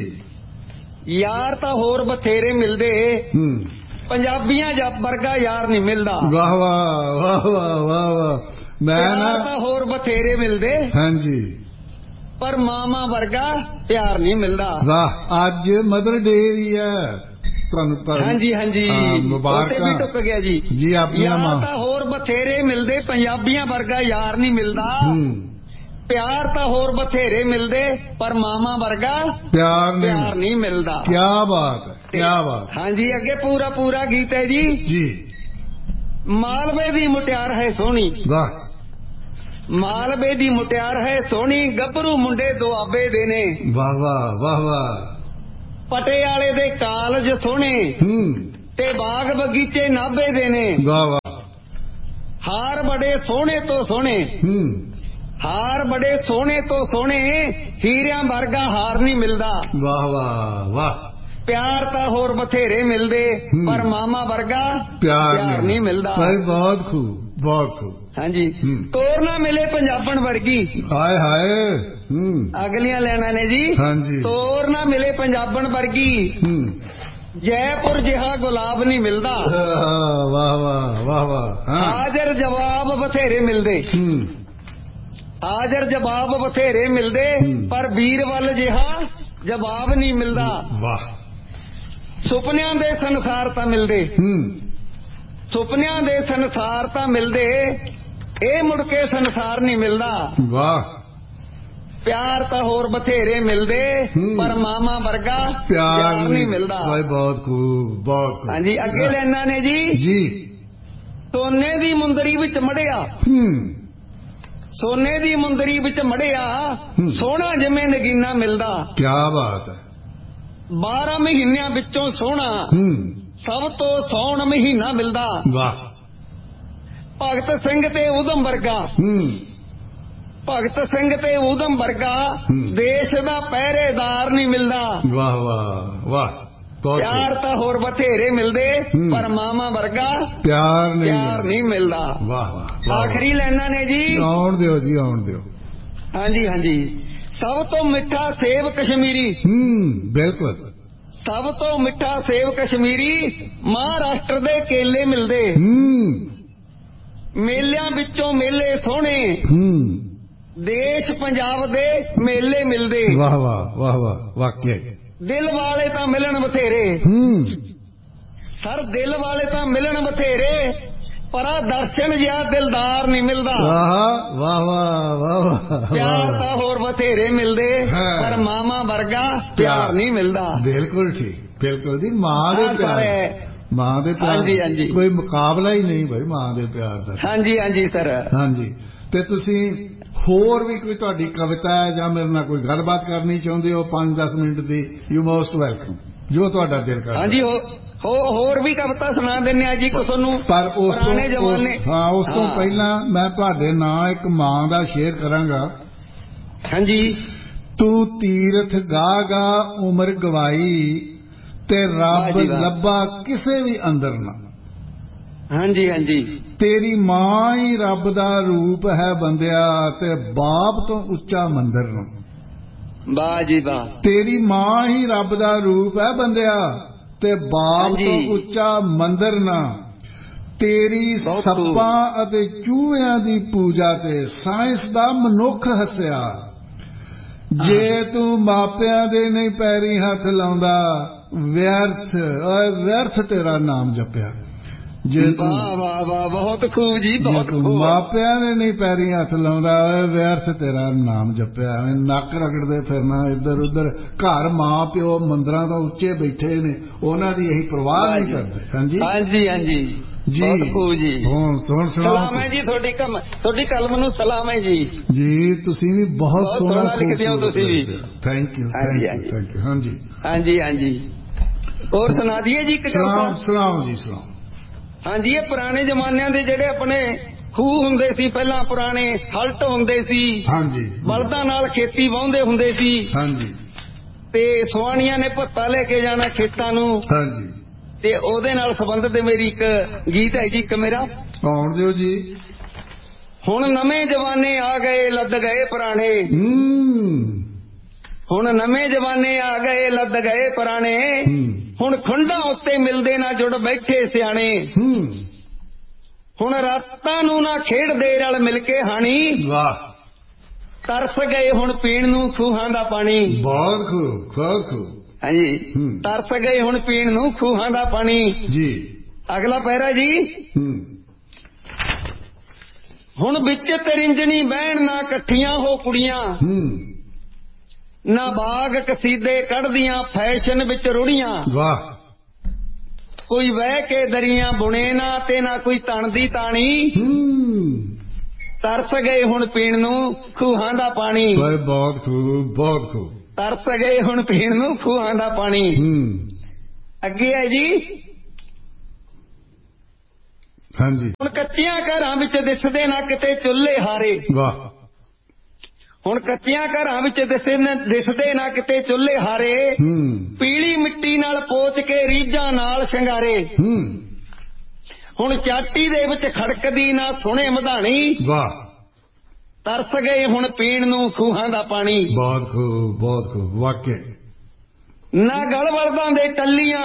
ਯਾਰ ਤਾਂ ਹੋਰ ਬਥੇਰੇ ਮਿਲਦੇ, ਹੂੰ, ਪੰਜਾਬੀਆਂ ਜੱਟ ਵਰਗਾ ਯਾਰ ਨਹੀਂ ਮਿਲਦਾ। ਵਾਹ ਵਾਹ ਵਾਹ ਵਾਹ ਵਾਹ ਵਾਹ। ਮੈਂ ਨਾ ਤਾਂ ਹੋਰ ਬਥੇਰੇ ਮਿਲਦੇ, ਹਾਂਜੀ, ਪਰ ਮਾਮਾ ਵਰਗਾ ਪਿਆਰ ਨਹੀਂ ਮਿਲਦਾ। ਵਾਹ, ਅੱਜ ਮਦਰ ਡੇ ਵੀ ਹੈ ਤੁਹਾਨੂੰ। ਹਾਂਜੀ ਹਾਂਜੀ, ਮੁਬਾਰਕਾਂ ਵੀ ਟੁੱਕ ਗਿਆ ਜੀ। ਜੀ ਆਪਣੀਆਂ ਮਾਂ ਤਾਂ ਹੋਰ ਬਥੇਰੇ ਮਿਲਦੇ, ਪੰਜਾਬੀਆਂ ਵਰਗਾ ਯਾਰ ਨਹੀਂ ਮਿਲਦਾ। ਪਿਆਰ ਤਾਂ ਹੋਰ ਬਥੇਰੇ ਮਿਲਦੇ, ਪਰ ਮਾਮਾ ਵਰਗਾ ਪਿਆਰ ਨਹੀਂ ਪਿਆਰ ਨਹੀਂ ਮਿਲਦਾ। ਕੀ ਬਾਤ ਹੈ, ਕੀ ਬਾਤ। ਹਾਂਜੀ, ਅੱਗੇ ਪੂਰਾ ਪੂਰਾ ਗੀਤ ਹੈ ਜੀ। ਜੀ। ਮਾਲਵੇ ਦੀ ਮੁਟਿਆਰ ਹੈ ਸੋਹਣੀ, ਵਾਹ, ਮਾਲਵੇ ਦੀ ਮੁਟਿਆਰ ਹੈ ਸੋਹਣੀ, ਗੱਭਰੂ ਮੁੰਡੇ ਦੁਆਬੇ ਦੇ ਨੇ। ਵਾਹ ਵਾਹ ਵਾਹ ਵਾਹ। ਪਟਿਆਲੇ ਦੇ ਕਾਲਜ ਸੋਹਣੇ, ਹੂੰ, ਤੇ ਬਾਗ ਬਗੀਚੇ ਨਾਭੇ ਦੇ ਨੇ। ਵਾਹ ਵਾਹ। ਹਾਰ ਬੜੇ ਸੋਹਣੇ ਤੋਂ ਸੋਹਣੇ, ਹੂੰ, ਹਾਰ ਬੜੇ ਸੋਹਣੇ ਤੋਂ ਸੋਹਣੇ, ਹੀਰਿਆਂ ਵਰਗਾ ਹਾਰ ਨਹੀਂ ਮਿਲਦਾ। ਵਾਹ ਵਾਹ ਵਾਹ। ਪਿਆਰ ਤਾਂ ਹੋਰ ਬਥੇਰੇ ਮਿਲਦੇ, ਪਰ ਮਾਮਾ ਵਰਗਾ ਪਿਆਰ ਨਹੀਂ ਮਿਲਦਾ। ਭਾਈ ਬਹੁਤ ਖੂਬ, ਬਹੁਤ ਖੂਬ। ਹਾਂਜੀ। ਤੋਰ ਨਾ ਮਿਲੇ ਪੰਜਾਬਣ ਵਰਗੀ। ਹਾਏ ਹਾਏ। ਅਗਲੀਆਂ ਲੈਣਾ ਨੇ ਜੀ। ਹਾਂਜੀ। ਤੋਰ ਨਾ ਮਿਲੇ ਪੰਜਾਬਣ ਵਰਗੀ, ਜੈਪੁਰ ਜਿਹਾ ਗੁਲਾਬ ਨਹੀਂ ਮਿਲਦਾ। ਵਾਹ ਵਾਹ ਵਾਹ ਵਾਹ। ਹਾਜ਼ਰ ਜਵਾਬ ਬਥੇਰੇ ਮਿਲਦੇ, ਹਾਜ਼ਰ ਜਵਾਬ ਬਥੇਰੇ ਮਿਲਦੇ, ਪਰ ਵੀਰ ਵੱਲ ਜਿਹਾ ਜਵਾਬ ਨਹੀਂ ਮਿਲਦਾ। ਵਾਹ। ਸੁਪਨਿਆਂ ਦੇ ਸੰਸਾਰ ਤਾਂ ਮਿਲਦੇ, ਸੁਪਨਿਆਂ ਦੇ ਸੰਸਾਰ ਤਾਂ ਮਿਲਦੇ, ਇਹ ਮੁੜ ਕੇ ਸੰਸਾਰ ਨਹੀਂ ਮਿਲਦਾ। ਵਾਹ। ਪਿਆਰ ਤਾਂ ਹੋਰ ਬਥੇਰੇ ਮਿਲਦੇ, ਪਰ ਮਾਮਾ ਵਰਗਾ ਪਿਆਰ ਨਹੀਂ ਮਿਲਦਾ। ਬਹੁਤ ਖੂਬ, ਬਹੁਤ ਖੂਬ। ਹਾਂਜੀ। ਅੱਗੇ ਲੈਣਾ ਨੇ ਜੀ। ਜੀ। ਸੋਨੇ ਦੀ ਮੁੰਦਰੀ ਵਿੱਚ ਮੜਿਆ, ਸੋਨੇ ਦੀ ਮੁੰਦਰੀ ਵਿੱਚ ਮੜਿਆ, ਸੋਹਣਾ ਜਿਵੇਂ ਨਗੀਨਾ ਮਿਲਦਾ। ਕੀ ਬਾਤ ਹੈ। ਬਾਰਾਂ ਮਹੀਨਿਆਂ ਵਿੱਚੋਂ ਸੋਹਣਾ ਸਭ ਤੋਂ ਸੋਹਣਾ ਮਹੀਨਾ ਮਿਲਦਾ। ਵਾਹ। ਭਗਤ ਸਿੰਘ ਤੇ ਊਧਮ ਵਰਗਾ, ਭਗਤ ਸਿੰਘ ਤੇ ਊਧਮ ਵਰਗਾ ਦੇਸ਼ ਦਾ ਪਹਿਰੇਦਾਰ ਨਹੀਂ ਮਿਲਦਾ। ਵਾਹ ਵਾਹ ਵਾਹ। ਪਿਆਰ ਤਾਂ ਹੋਰ ਬਥੇਰੇ ਮਿਲਦੇ, ਪਰ ਮਾਮਾ ਵਰਗਾ ਪਿਆਰ ਨਹੀਂ ਪਿਆਰ ਨਹੀਂ ਮਿਲਦਾ। ਵਾਹ ਵਾਹ। ਆਖਰੀ ਲੈਣਾ ਨੇ ਜੀ। ਆਉਣ ਦਿਓ ਜੀ, ਆਉਣ ਦਿਓ। ਹਾਂਜੀ ਹਾਂਜੀ। ਸਭ ਤੋਂ ਮਿੱਠਾ ਸੇਬ ਕਸ਼ਮੀਰੀ। ਹੂੰ ਬਿਲਕੁਲ। ਸਭ ਤੋਂ ਮਿੱਠਾ ਸੇਬ ਕਸ਼ਮੀਰੀ, ਮਹਾਰਾਸ਼ਟਰ ਦੇ ਕੇਲੇ ਮਿਲਦੇ। ਹੂੰ। ਮੇਲਿਆਂ ਵਿੱਚੋਂ ਮੇਲੇ ਸੋਹਣੇ, ਹੂੰ। ਦੇਸ਼ ਪੰਜਾਬ ਦੇ ਮੇਲੇ ਮਿਲਦੇ। ਵਾਹ ਵਾਹ ਵਾਹ ਵਾਹ। ਵਾਕਿਆ ਦਿਲ ਵਾਲੇ ਤਾਂ ਮਿਲਣ ਬਥੇਰੇ, ਹੂੰ ਸਰ ਦਿਲ ਵਾਲੇ ਤਾਂ ਮਿਲਣ ਬਥੇਰੇ, ਪਰ ਆ ਦਰਸ਼ਨ ਜਿਹਾ ਦਿਲਦਾਰ ਨਹੀਂ ਮਿਲਦਾ। ਵਾਹ ਵਾਹ ਵਾਹ ਵਾਹ। ਪਿਆਰ ਤਾਂ ਹੋਰ ਬਥੇਰੇ ਮਿਲਦੇ, ਪਰ ਮਾਮਾ ਵਰਗਾ ਪਿਆਰ ਨਹੀਂ ਮਿਲਦਾ। ਬਿਲਕੁਲ ਠੀਕ, ਬਿਲਕੁਲ ਜੀ। ਮਾਂ ਦੇ ਪਿਆਰ, ਮਾਂ ਦੇ ਪਿਆਰ ਹਾਂਜੀ ਹਾਂਜੀ, ਕੋਈ ਮੁਕਾਬਲਾ ਹੀ ਨਹੀਂ ਭਾਈ ਮਾਂ ਦੇ ਪਿਆਰ ਦਾ। ਹਾਂਜੀ ਹਾਂਜੀ ਸਰ। ਹਾਂਜੀ। ਤੇ ਤੁਸੀਂ ਹੋਰ ਵੀ ਕੋਈ ਤੁਹਾਡੀ ਕਵਿਤਾ ਹੈ ਜਾਂ ਮੇਰੇ ਨਾਲ ਕੋਈ ਗੱਲਬਾਤ ਕਰਨੀ ਚਾਹੁੰਦੇ ਹੋ ਪੰਜ ਦਸ minute the, you most welcome, ਜੋ ਤੁਹਾਡਾ ਦਿਲ ਕਰਦਾ। ਹਾਂਜੀ। ਹੋ ਹੋਰ ਵੀ ਕਵਿਤਾ ਸੁਣਾ ਦਿੰਨੇ ਆ ਜੀ ਕੁਛ ਨੂੰ, ਪਰ ਉਸ ਤੋਂ ਹਾਂ ਉਸ ਤੋਂ ਹਾਂ। ਪਹਿਲਾਂ ਮੈਂ ਤੁਹਾਡੇ ਨਾਂ ਇੱਕ ਮਾਂ ਦਾ ਸ਼ੇਰ ਕਰਾਂਗਾ। ਹਾਂਜੀ। ਤੂੰ ਤੀਰਥ ਗਾ ਗਾ ਉਮਰ ਗਵਾਈ, ਤੇ ਰੱਬ ਲੱਭਾ ਕਿਸੇ ਵੀ ਅੰਦਰ ਨਾ। ਹਾਂਜੀ ਹਾਂਜੀ। ਤੇਰੀ ਮਾਂ ਹੀ ਰੱਬ ਦਾ ਰੂਪ ਹੈ ਬੰਦਿਆ, ਤੇ ਬਾਪ ਤੋਂ ਉੱਚਾ ਮੰਦਰ ਨੂੰ। ਵਾਹ ਜੀ ਵਾਹ। ਤੇਰੀ ਮਾਂ ਹੀ ਰੱਬ ਦਾ ਰੂਪ ਹੈ ਬੰਦਿਆ, ਤੇ ਬਾਪ ਤੋਂ ਉੱਚਾ ਮੰਦਰ ਨਾ। ਤੇਰੀ ਸੱਪਾਂ ਅਤੇ ਚੂਹਿਆਂ ਦੀ ਪੂਜਾ ਤੇ ਸਾਇੰਸ ਦਾ ਮਨੁੱਖ ਹੱਸਿਆ। ਜੇ ਤੂੰ ਮਾਪਿਆਂ ਦੇ ਨਹੀਂ ਪੈਰੀ ਹੱਥ ਲਾਉਂਦਾ, ਵਿਅਰਥ ਓਏ ਵਿਅਰਥ ਤੇਰਾ ਨਾਮ ਜਪਿਆ। ਜੇ ਵਾਹ ਵਾਹ ਵਾਹ। ਬਹੁਤ ਖੂਬ ਜੀ, ਬਹੁਤ ਖੂਬ। ਮਾਪਿਆਂ ਨੇ ਨਹੀਂ ਪੈਰੀ ਹੱਥ ਲਾਉਂਦਾ, ਓਏ ਵਿਅਰਥ ਤੇਰਾ ਨਾਮ ਜਪਿਆ। ਨੱਕ ਰਗੜਦੇ ਫਿਰਨਾ ਇੱਧਰ ਉੱਧਰ, ਘਰ ਮਾਂ ਪਿਓ ਮੰਦਰਾਂ ਤੋਂ ਉੱਚੇ ਬੈਠੇ ਨੇ, ਉਹਨਾਂ ਦੀ ਇਹੀ ਪਰਵਾਹ ਨਹੀਂ ਕਰਦੇ। ਹਾਂਜੀ ਹਾਂਜੀ ਹਾਂਜੀ ਜੀ। ਬਹੁਤ ਖੂਬ ਜੀ। ਹੁਣ ਸੁਣ ਸਲਾਮ ਹੈ ਜੀ, ਤੁਹਾਡੀ ਕਲਮ ਤੁਹਾਡੀ ਕਲਮ ਨੂੰ ਸਲਾਮ ਹੈ ਜੀ। ਜੀ ਤੁਸੀਂ ਵੀ ਬਹੁਤ ਸੋਹਣਾ ਲਿਖਦੇ ਹੋ ਤੁਸੀਂ ਵੀ। Thank you thank you thank you. ਹਾਂਜੀ ਹਾਂਜੀ ਹਾਂਜੀ। ਹੋਰ ਸੁਣਾ ਦਈਏ ਜੀ। ਸਲਾਮ ਸਲਾਮ ਜੀ ਸਲਾਮ। ਹਾਂਜੀ। ਇਹ ਪੁਰਾਣੇ ਜ਼ਮਾਨਿਆਂ ਦੇ ਜਿਹੜੇ ਆਪਣੇ ਖੂਹ ਹੁੰਦੇ ਸੀ, ਪਹਿਲਾਂ ਪੁਰਾਣੇ ਹਲਟ ਹੁੰਦੇ ਸੀ। ਹਾਂਜੀ। ਬਲਦਾਂ ਨਾਲ ਖੇਤੀ ਵਾਹੁੰਦੇ ਹੁੰਦੇ ਸੀ। ਹਾਂਜੀ। ਤੇ ਸੁਆਣੀਆਂ ਨੇ ਭੱਤਾ ਲੈ ਕੇ ਜਾਣਾ ਖੇਤਾਂ ਨੂੰ। ਹਾਂਜੀ। ਤੇ ਉਹਦੇ ਨਾਲ ਸੰਬੰਧਿਤ ਮੇਰੀ ਇੱਕ ਗੀਤ ਹੈ ਜੀ, ਇੱਕ ਮੇਰਾ। ਆਉਣ ਦਿਓ ਜੀ। ਹੁਣ ਨਵੇਂ ਜਵਾਨੇ ਆ ਗਏ, ਲੱਦ ਗਏ ਪੁਰਾਣੇ। ਹੁਣ ਨਵੇਂ ਜਵਾਨੇ ਆ ਗਏ, ਲੱਦ ਗਏ ਪੁਰਾਣੇ। ਹੁਣ ਖੁੰਡਾਂ ਉੱਤੇ ਮਿਲਦੇ ਨਾ ਜੁੜ ਬੈਠੇ ਸਿਆਣੇ। ਹੁਣ ਰਾਤਾਂ ਨੂੰ ਨਾ ਖੇਡਦੇ ਰਲ ਮਿਲ ਕੇ ਹਾਣੀ। ਵਾਹ। ਤਰਸ ਗਏ ਹੁਣ ਪੀਣ ਨੂੰ ਖੂਹਾਂ ਦਾ ਪਾਣੀ। ਬਹੁਤ ਖੂਬ ਬਹੁਤ ਖੂਬ। ਹਾਂਜੀ। ਤਰਸ ਗਏ ਹੁਣ ਪੀਣ ਨੂੰ ਖੂਹਾਂ ਦਾ ਪਾਣੀ ਜੀ। ਅਗਲਾ ਪਹਿਰਾ ਜੀ। ਹੁਣ ਵਿੱਚ ਤਰਿੰਜਣੀ ਬਹਿਣ ਨਾ ਇਕੱਠੀਆਂ ਹੋ ਕੁੜੀਆਂ, ਨਾ ਬਾਗ ਕਸੀਦੇ ਕੱਢਦੀਆਂ ਫੈਸ਼ਨ ਵਿੱਚ ਰੁੜੀਆਂ। ਵਾਹ। ਕੋਈ ਵਹਿ ਕੇ ਦਰੀਆਂ ਬੁਣੇ ਨਾ, ਤੇ ਨਾ ਕੋਈ ਤਣ ਦੀ ਤਾਣੀ। ਤਰਸ ਗਏ ਹੁਣ ਪੀਣ ਨੂੰ ਖੂਹਾਂ ਦਾ ਪਾਣੀ। ਬਹੁਤ ਖੂਬ ਬਹੁਤ ਖੂਬ। ਤਰਸ ਗਏ ਹੁਣ ਪੀਣ ਨੂੰ ਖੂਹਾਂ ਦਾ ਪਾਣੀ। ਅੱਗੇ ਹੈ ਜੀ। ਹਾਂਜੀ। ਹੁਣ ਕੱਚੀਆਂ ਘਰਾਂ ਵਿੱਚ ਦਿਸਦੇ ਨਾ ਕਿਤੇ ਚੁੱਲ੍ਹੇ ਹਾਰੇ। ਵਾਹ। ਹੁਣ ਕੱਚਿਆਂ ਘਰਾਂ ਵਿੱਚ ਦਿਸੇ ਦਿਸਦੇ ਨਾ ਕਿਤੇ ਚੁੱਲ੍ਹੇ ਹਾਰੇ, ਪੀਲੀ ਮਿੱਟੀ ਨਾਲ ਪੋਚ ਕੇ ਰੀਝਾਂ ਨਾਲ ਸ਼ਿੰਗਾਰੇ। ਹੁਣ ਚਾਟੀ ਦੇ ਵਿੱਚ ਖੜਕਦੀ ਨਾ ਸੁਣੇ ਮਧਾਣੀ, ਵਾਹ ਤਰਸ ਗਏ ਹੁਣ ਪੀਣ ਨੂੰ ਖੂਹਾਂ ਦਾ ਪਾਣੀ। ਬਹੁਤ ਖੂਬ ਬਹੁਤ ਖੂਬ ਵਾਕਿਆ। ਨਾ ਗਲ ਬਲਦਾਂ ਦੇ ਟੱਲੀਆਂ,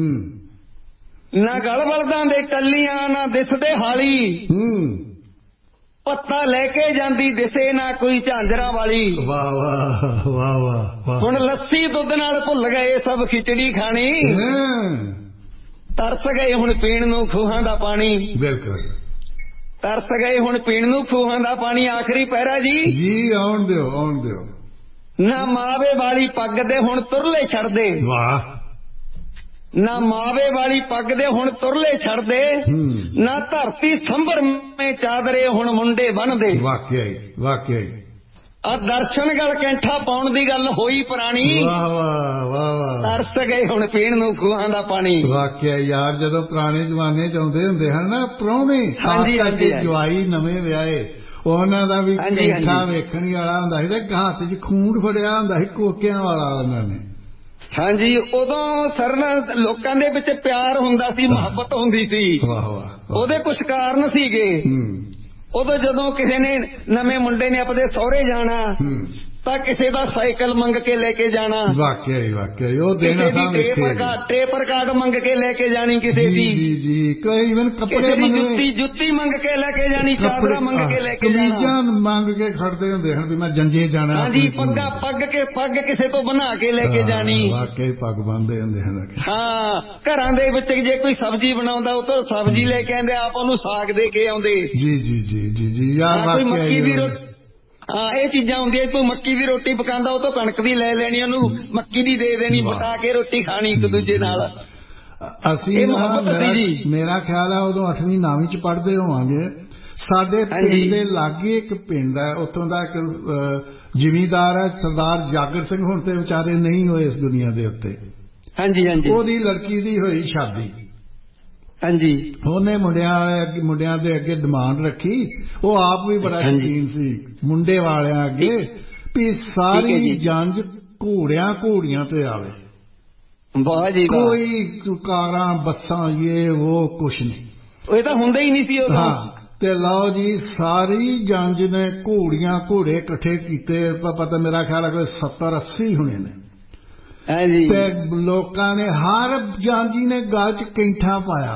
ਨਾ ਗਲ ਬਲਦਾਂ ਦੇ ਟੱਲੀਆਂ, ਨਾ ਦਿਸਦੇ ਹਾਲੀ, ਪੱਤਾ ਲੈ ਕੇ ਜਾਂਦੀ ਦਿਸੇ ਨਾ ਕੋਈ ਝਾਂਜਰਾਂ ਵਾਲੀ। ਵਾਹ ਵਾਹ ਵਾਹ ਵਾਹ। ਹੁਣ ਲੱਸੀ ਦੁੱਧ ਨਾਲ ਭੁੱਲ ਗਏ ਸਭ ਖਿਚੜੀ ਖਾਣੀ, ਤਰਸ ਗਏ ਹੁਣ ਪੀਣ ਨੂੰ ਖੂਹਾਂ ਦਾ ਪਾਣੀ। ਬਿਲਕੁਲ ਤਰਸ ਗਏ ਹੁਣ ਪੀਣ ਨੂੰ ਖੂਹਾਂ ਦਾ ਪਾਣੀ। ਆਖਰੀ ਪਹਿਰਾ ਜੀ ਜੀ ਆਉਣ ਦਿਓ ਆਉਣ ਦਿਓ। ਨਾ ਮਾਵੇ ਵਾਲੀ ਪੱਗ ਦੇ ਹੁਣ ਤੁਰਲੇ ਛੱਡਦੇ, ਵਾਹ ਨਾ ਮਾਵੇ ਵਾਲੀ ਪੱਗ ਦੇ ਹੁਣ ਤੁਰਲੇ ਛੱਡਦੇ, ਨਾ ਧਰਤੀ ਸੰਭਰ ਮੇ ਚਾਦਰੇ ਹੁਣ ਮੁੰਡੇ ਬੰਨਦੇ। ਵਾਕਿਆ ਹੀ ਵਾਕਿਆ ਹੀ। ਆ ਦਰਸ਼ਨ ਗਲ ਕੈਂਠਾ ਪਾਉਣ ਦੀ ਗੱਲ ਹੋਈ ਪੁਰਾਣੀ, ਵਾਹ ਵਾਹ ਵਾਹ ਵਾਹ। ਤਰਸ ਗਏ ਹੁਣ ਪੀਣ ਨੂੰ ਖੂਹਾਂ ਦਾ ਪਾਣੀ। ਵਾਕਿਆ ਯਾਰ, ਜਦੋਂ ਪੁਰਾਣੇ ਜ਼ਮਾਨੇ ਚ ਆਉਂਦੇ ਹੁੰਦੇ ਹਨ ਨਾ ਪ੍ਰਾਹੁਣੇ, ਹਾਂਜੀ ਹਾਂਜੀ, ਜਵਾਈ ਨਵੇਂ ਵਿਆਹੇ, ਉਹਨਾਂ ਦਾ ਵੀ ਕੈਂਠਾ ਵੇਖਣ ਵਾਲਾ ਹੁੰਦਾ ਸੀ ਤੇ ਹੱਥ ਚ ਖੂੰਡ ਫੜਿਆ ਹੁੰਦਾ ਸੀ ਕੋਕਿਆਂ ਵਾਲਾ ਉਹਨਾਂ ਨੇ। ਹਾਂਜੀ, ਉਦੋਂ ਸਰਨ ਲੋਕਾਂ ਦੇ ਵਿੱਚ ਪਿਆਰ ਹੁੰਦਾ ਸੀ, ਮੁਹੱਬਤ ਹੁੰਦੀ ਸੀ। ਵਾਹ ਵਾਹ। ਉਹਦੇ ਕੁਝ ਕਾਰਨ ਸੀਗੇ। ਉਦੋਂ ਜਦੋਂ ਕਿਸੇ ਨੇ ਨਵੇਂ ਮੁੰਡੇ ਨੇ ਆਪਣੇ ਸਹੁਰੇ ਜਾਣਾ ਤਾਂ ਕਿਸੇ ਦਾ ਸਾਈਕਲ ਮੰਗ ਕੇ ਲੈ ਕੇ ਜਾਣਾ। ਵਾਕਿਆ ਹੀ ਵਾਕਿਆ ਹੀ। ਉਹ ਦੇਣਾ ਤਾਂ ਟੇਪਰ ਕਾਰਡ ਮੰਗ ਕੇ ਲੈ ਕੇ ਜਾਣੀ ਕਿਸੇ ਦੀ। ਜੀ ਜੀ। ਕੋਈ ਇਵਨ ਕੱਪੜੇ ਜੁੱਤੀ ਜੁੱਤੀ ਮੰਗ ਕੇ ਲੈ ਕੇ ਜਾਣੀ, ਚਾਦਰਾ ਮੰਗ ਕੇ ਲੈ ਕੇ ਜਾਣਾ, ਕਮੀਜ਼ਾਂ ਮੰਗ ਕੇ ਖੜਦੇ ਹੁੰਦੇ ਹਨ ਵੀ ਮੈਂ ਜੰਜੇ ਜਾਣਾ। ਹਾਂਜੀ, ਪੱਗਾਂ ਪੱਗ ਕੇ ਪੱਗ ਕਿਸੇ ਤੋਂ ਬਣਾ ਕੇ ਲੈ ਕੇ ਜਾਣੀ। ਵਾਕਿਆ ਹੀ ਪੱਗ ਬੰਨਦੇ ਹੁੰਦੇ ਹਨ। ਹਾਂ, ਘਰਾਂ ਦੇ ਵਿੱਚ ਜੇ ਕੋਈ ਸਬਜ਼ੀ ਬਣਾਉਂਦਾ ਉਹ ਤੋਂ ਸਬਜ਼ੀ ਲੈ ਕੇ ਆਉਂਦੇ, ਆਪ ਉਹਨੂੰ ਸਾਗ ਦੇ ਕੇ ਆਉਂਦੇ। ਜੀ ਜੀ ਜੀ ਜੀ ਜੀ ਯਾਰ ਵਾਕਿਆ ਹੀ। ਹਾਂ, ਇਹ ਚੀਜ਼ਾਂ ਹੁੰਦੀਆਂ। ਕੋਈ ਮੱਕੀ ਦੀ ਰੋਟੀ ਪਕਾਉਂਦਾ ਉਹ ਤੋਂ ਕਣਕ ਦੀ ਲੈ ਲੈਣੀ, ਉਹਨੂੰ ਮੱਕੀ ਦੀ ਦੇ ਦੇਣੀ, ਬਟਾ ਕੇ ਰੋਟੀ ਖਾਣੀ ਇੱਕ ਦੂਜੇ ਨਾਲ। ਅਸੀਂ ਮੇਰਾ ਖਿਆਲ ਹੈ ਉਦੋਂ ਅੱਠਵੀਂ ਨੌਵੀਂ ਚ ਪੜ੍ਹਦੇ ਹੋਵਾਂਗੇ। ਸਾਡੇ ਪਿੰਡ ਦੇ ਲਾਗੇ ਇੱਕ ਪਿੰਡ ਹੈ, ਉੱਥੋਂ ਦਾ ਇੱਕ ਜ਼ਿਮੀਂਦਾਰ ਹੈ ਸਰਦਾਰ ਜਾਗਰ ਸਿੰਘ, ਹੁਣ ਤੇ ਵਿਚਾਰੇ ਨਹੀਂ ਹੋਏ ਇਸ ਦੁਨੀਆ ਦੇ ਉੱਤੇ। ਹਾਂਜੀ ਹਾਂਜੀ। ਉਹਦੀ ਲੜਕੀ ਦੀ ਹੋਈ ਸ਼ਾਦੀ। ਹਾਂਜੀ। ਉਹਨੇ ਮੁੰਡਿਆਂ ਵਾਲੇ ਮੁੰਡਿਆਂ ਦੇ ਅੱਗੇ ਡਿਮਾਂਡ ਰੱਖੀ, ਉਹ ਆਪ ਵੀ ਬੜਾ ਸ਼ੌਕੀਨ ਸੀ ਮੁੰਡੇ ਵਾਲਿਆਂ ਅੱਗੇ, ਵੀ ਸਾਰੀ ਜੰਜ ਘੋੜਿਆਂ ਘੋੜੀਆਂ ਤੇ ਆਵੇ। ਵਾਹ ਜੀ ਵਾਹ। ਕੋਈ ਕਾਰਾਂ ਬੱਸਾਂ ਇਹ ਉਹ ਕੁਛ ਨਹੀਂ, ਇਹ ਤਾਂ ਹੁੰਦਾ ਹੀ ਨਹੀਂ ਸੀ ਉਦੋਂ। ਹਾਂ, ਤੇ ਲਓ ਜੀ ਸਾਰੀ ਜੰਜ ਨੇ ਘੋੜੀਆਂ ਘੋੜੇ ਇਕੱਠੇ ਕੀਤੇ, ਪਤਾ ਮੇਰਾ ਖਿਆਲ ਹੈ ਕੋਈ ਸੱਤਰ ਅੱਸੀ ਹੋਣੇ ਨੇ। ਤੇ ਲੋਕਾਂ ਨੇ ਹਰ ਜਾਂਜੀ ਨੇ ਗਲ ਚ ਕੈਂਠਾ ਪਾਇਆ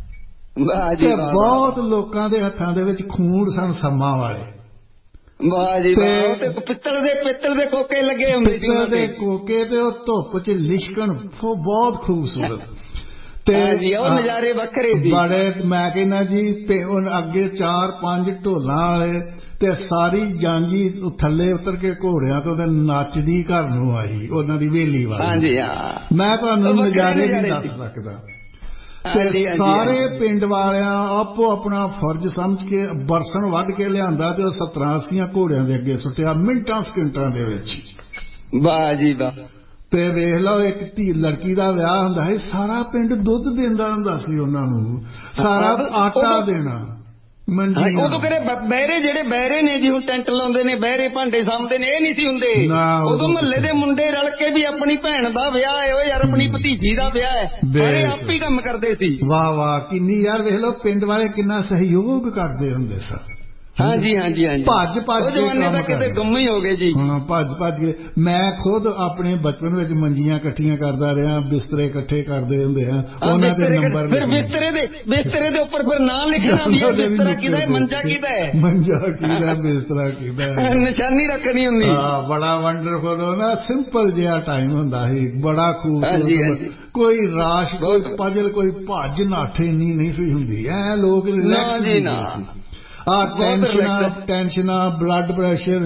ਤੇ ਬਹੁਤ ਲੋਕਾਂ ਦੇ ਹੱਥਾਂ ਦੇ ਵਿੱਚ ਖੂੰਡ ਸਨ ਸੰਮਾਂ ਵਾਲੇ। ਵਾਹ ਜੀ ਵਾਹ। ਤੇ ਪਿੱਤਲ ਦੇ ਪਿੱਤਲ ਦੇ ਕੋਕੇ ਲੱਗੇ ਹੁੰਦੇ ਸੀ, ਪਿੱਤਲ ਦੇ ਕੋਕੇ, ਤੇ ਉਹ ਧੁੱਪ ਚ ਲਿਸ਼ਕਣ, ਉਹ ਬਹੁਤ ਖੂਬਸੂਰਤ। ਤੇ ਉਹ ਨਜ਼ਾਰੇ ਵੱਖਰੇ ਸੀ ਬੜੇ। ਮੈਂ ਕਹਿੰਦਾ ਜੀ, ਤੇ ਅੱਗੇ ਚਾਰ ਪੰਜ ਢੋਲਾਂ ਵਾਲੇ ਤੇ ਸਾਰੀ ਜਾਂਜੀ ਥੱਲੇ ਉਤਰ ਕੇ ਘੋੜਿਆਂ ਤੋਂ ਤੇ ਨੱਚਦੀ ਘਰ ਨੂੰ ਆਈ, ਉਹਨਾਂ ਦੀ ਵੇਲੀ ਵਾਲੀ। ਹਾਂਜੀ ਹਾਂ, ਮੈਂ ਤੁਹਾਨੂੰ ਨਜ਼ਾਰੇ ਨਹੀਂ ਦੱਸ ਸਕਦਾ। ਤੇ ਸਾਰੇ ਪਿੰਡ ਵਾਲਿਆਂ ਆਪੋ ਆਪਣਾ ਫਰਜ਼ ਸਮਝ ਕੇ ਬਰਸਨ ਵੱਢ ਕੇ ਲਿਆਂਦਾ ਤੇ ਉਹ ਸੱਤਰਾਂ ਅੱਸੀਆਂ ਘੋੜਿਆਂ ਦੇ ਅੱਗੇ ਸੁੱਟਿਆ ਮਿੰਟਾਂ ਸਕਿੰਟਾਂ ਦੇ ਵਿੱਚ। ਵਾਹ ਜੀ ਵਾਹ। ਤੇ ਵੇਖ ਲਓ, ਇੱਕ ਧੀ ਲੜਕੀ ਦਾ ਵਿਆਹ ਹੁੰਦਾ ਸੀ, ਸਾਰਾ ਪਿੰਡ ਦੁੱਧ ਦਿੰਦਾ ਹੁੰਦਾ ਸੀ ਉਹਨਾਂ ਨੂੰ, ਸਾਰਾ ਆਟਾ ਦੇਣਾ। ਉਦੋਂ ਕਿਹੜੇ ਬਹਿਰੇ, ਜਿਹੜੇ ਬਹਿਰੇ ਨੇ ਜੀ ਹੁਣ ਟੈਂਟ ਲਾਉਂਦੇ ਨੇ, ਬਹਿਰੇ ਭਾਂਡੇ ਸਾਂਭਦੇ ਨੇ, ਇਹ ਨਹੀਂ ਸੀ ਹੁੰਦੇ। ਉਦੋਂ ਮਹੱਲੇ ਦੇ ਮੁੰਡੇ ਰਲ ਕੇ ਵੀ ਆਪਣੀ ਭੈਣ ਦਾ ਵਿਆਹ ਹੈ, ਉਹ ਯਾਰ ਆਪਣੀ ਭਤੀਜੀ ਦਾ ਵਿਆਹ ਹੈ, ਸਾਰੇ ਆਪ ਹੀ ਕੰਮ ਕਰਦੇ ਸੀ। ਵਾਹ ਵਾਹ, ਕਿੰਨੀ ਯਾਰ ਵੇਖ ਲਓ ਪਿੰਡ ਵਾਲੇ ਕਿੰਨਾ ਸਹਿਯੋਗ ਕਰਦੇ ਹੁੰਦੇ ਸਨ। ਹਾਂਜੀ ਹਾਂਜੀ ਹਾਂਜੀ। ਭੱਜ ਭੱਜ ਕੇ ਕੰਮ ਕਰਦੇ, ਗੁੰਮ ਹੀ ਹੋ ਗਏ ਜੀ। ਹਾਂ, ਭੱਜ ਭੱਜ ਕੇ। ਮੈਂ ਖੁਦ ਆਪਣੇ ਬਚਪਨ ਵਿੱਚ ਮੰਜੀਆਂ ਇਕੱਠੀਆਂ ਕਰਦਾ ਰਿਹਾ, ਬਿਸਤਰੇ ਇਕੱਠੇ ਕਰਦੇ ਹੁੰਦੇ ਆ, ਉਹਨਾਂ ਦੇ ਨੰਬਰ। ਫਿਰ ਬਿਸਤਰੇ ਦੇ ਬਿਸਤਰੇ ਦੇ ਉੱਪਰ ਫਿਰ ਨਾਂ ਲਿਖਣਾ ਵੀ, ਬਿਸਤਰਾ ਕਿਹਦਾ ਹੈ, ਮੰਜਾ ਕਿਹਦਾ ਹੈ, ਮੰਜਾ ਕਿਹਦਾ, ਬਿਸਤਰਾ ਕਿਹਦਾ ਹੈ, ਨਿਸ਼ਾਨੀ ਰੱਖਣੀ ਹੁੰਦੀ। ਹਾਂ, ਬੜਾ ਵੰਡਰਫੁਲ ਨਾ, ਸਿੰਪਲ ਜਿਹਾ ਟਾਈਮ ਹੁੰਦਾ ਸੀ, ਬੜਾ ਖੂਬਸੂਰਤ। ਕੋਈ ਰਾਸ਼, ਕੋਈ ਪਜਲ, ਕੋਈ ਭੱਜ ਨਾਠੇ ਨਹੀਂ ਸੀ ਹੁੰਦੀ। ਐ ਲੋਕ ਰਿਲੈਕਸ ਜੀ ਨਾ। ਆ ਟੈਨਸ਼ਨਾਂ ਟੈਨਸ਼ਨਾਂ ਬਲੱਡ ਪ੍ਰੈਸ਼ਰ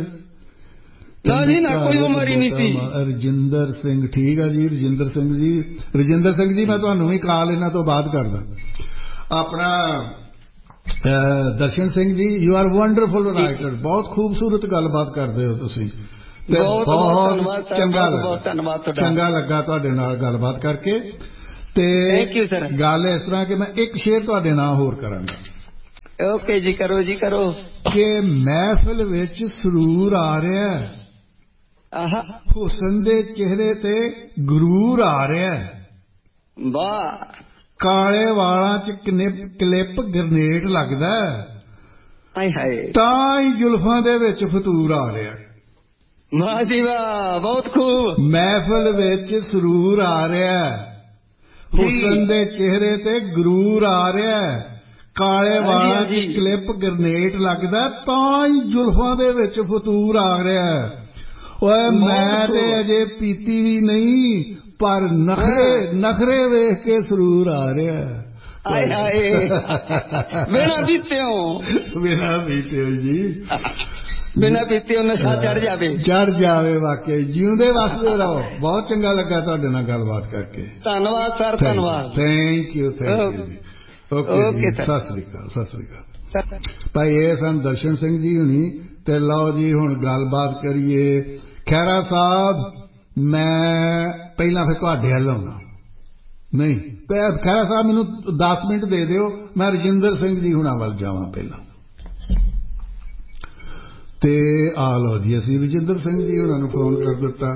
ਨਾ ਜੀ ਨਾ, ਕੋਈ ਬਿਮਾਰੀ ਨਹੀਂ ਸੀ। ਰਜਿੰਦਰ ਸਿੰਘ, ਠੀਕ ਆ ਜੀ, ਰਜਿੰਦਰ ਸਿੰਘ ਜੀ। ਰਜਿੰਦਰ ਸਿੰਘ ਜੀ, ਮੈਂ ਤੁਹਾਨੂੰ ਵੀ ਕਾਲ ਇਹਨਾਂ ਤੋਂ ਬਾਅਦ ਕਰਦਾ। ਆਪਣਾ Darshan Singh ji, you are wonderful writer, ਬਹੁਤ ਖੂਬਸੂਰਤ ਗੱਲਬਾਤ ਕਰਦੇ ਹੋ ਤੁਸੀਂ, ਤੇ ਬਹੁਤ ਚੰਗਾ ਲੱਗਾ, ਚੰਗਾ ਲੱਗਾ ਤੁਹਾਡੇ ਨਾਲ ਗੱਲਬਾਤ ਕਰਕੇ। ਤੇ ਗੱਲ ਇਸ ਤਰ੍ਹਾਂ ਕਿ ਮੈਂ ਇੱਕ ਸ਼ੇਰ ਤੁਹਾਡੇ ਨਾਲ ਹੋਰ ਕਰਾਂਗਾ। ਓਕੇ ਜੀ, ਕਰੋ ਜੀ ਕਰੋ। ਕਿ ਮਹਿਫਿਲ ਵਿੱਚ ਸਰੂਰ ਆ ਰਿਹਾ, ਆਹਾ, ਹੁਸਨ ਦੇ ਚਿਹਰੇ ਤੇ ਗਰੂਰ ਆ ਰਿਹਾ, ਵਾਹ, ਕਾਲੇ ਵਾਲਾਂ ਚ ਕਲਿੱਪ ਗਰਨੇਟ ਲੱਗਦਾ, ਹਾਏ ਹਾਏ, ਤਾਂ ਹੀ ਜ਼ੁਲਫਾਂ ਦੇ ਵਿੱਚ ਫਤੂਰ ਆ ਰਿਹਾ। ਵਾਹ ਜੀ ਵਾਹ, ਬਹੁਤ ਖੂਬ। ਮਹਿਫਿਲ ਵਿੱਚ ਸਰੂਰ ਆ ਰਿਹਾ, ਹੁਸਨ ਦੇ ਚਿਹਰੇ ਤੇ ਗਰੂਰ ਆ ਰਿਹਾ, ਕਾਲੇ ਵਾਲਾਂ ਚ ਕਲਿੱਪ ਗਰਨੇਟ ਲੱਗਦਾ, ਤਾਂ ਹੀ ਜ਼ੁਲਫਾਂ ਦੇ ਵਿੱਚ ਫਤੂਰ ਆ ਰਿਹਾ। ਓਏ ਮੈਂ ਤੇ ਅਜੇ ਪੀਤੀ ਵੀ ਨਹੀਂ, ਪਰ ਨਖਰੇ ਨਖਰੇ ਵੇਖ ਕੇ ਸਰੂਰ ਆ ਰਿਹਾ। ਹਾਏ ਹਾਏ, ਬਿਨਾਂ ਪੀਤਿਓ, ਬਿਨਾਂ ਪੀਤਿਓ ਜੀ, ਬਿਨਾਂ ਪੀਤਿਓ ਨਸ਼ਾ ਚੜ ਜਾਵੇ, ਚੜ ਜਾਵੇ। ਵਾਕਈ ਜਿਉਂਦੇ ਵਸਦੇ ਰਹੋ। ਬਹੁਤ ਚੰਗਾ ਲੱਗਾ ਤੁਹਾਡੇ ਨਾਲ ਗੱਲਬਾਤ ਕਰਕੇ। ਧੰਨਵਾਦ ਸਰ, ਧੰਨਵਾਦ। ਥੈਂਕ ਯੂ, ਥੈਂਕ ਯੂ ਜੀ। ਓਕੇ, ਸਤਿ ਸ੍ਰੀ ਅਕਾਲ, ਸਤਿ ਸ੍ਰੀ ਅਕਾਲ। ਭਾਈ ਇਹ ਸਨ ਦਰਸ਼ਨ ਸਿੰਘ ਜੀ ਹੁਣੀ। ਤੇ ਲਓ ਜੀ ਹੁਣ ਗੱਲਬਾਤ ਕਰੀਏ। ਖਹਿਰਾ ਸਾਹਿਬ, ਮੈਂ ਪਹਿਲਾਂ ਫਿਰ ਤੁਹਾਡੇ ਵੱਲ ਆਉਣਾ। ਨਹੀਂ ਖਹਿਰਾ ਸਾਹਿਬ, ਮੈਨੂੰ ਦਸ ਮਿੰਟ ਦੇ ਦਿਓ, ਮੈਂ ਰਜਿੰਦਰ ਸਿੰਘ ਜੀ ਹੁਣਾਂ ਵੱਲ ਜਾਵਾਂ ਪਹਿਲਾਂ। ਤੇ ਆ ਲਓ ਜੀ, ਅਸੀਂ ਰਜਿੰਦਰ ਸਿੰਘ ਜੀ ਹੁਣਾਂ ਨੂੰ ਫੋਨ ਕਰ ਦਿੱਤਾ।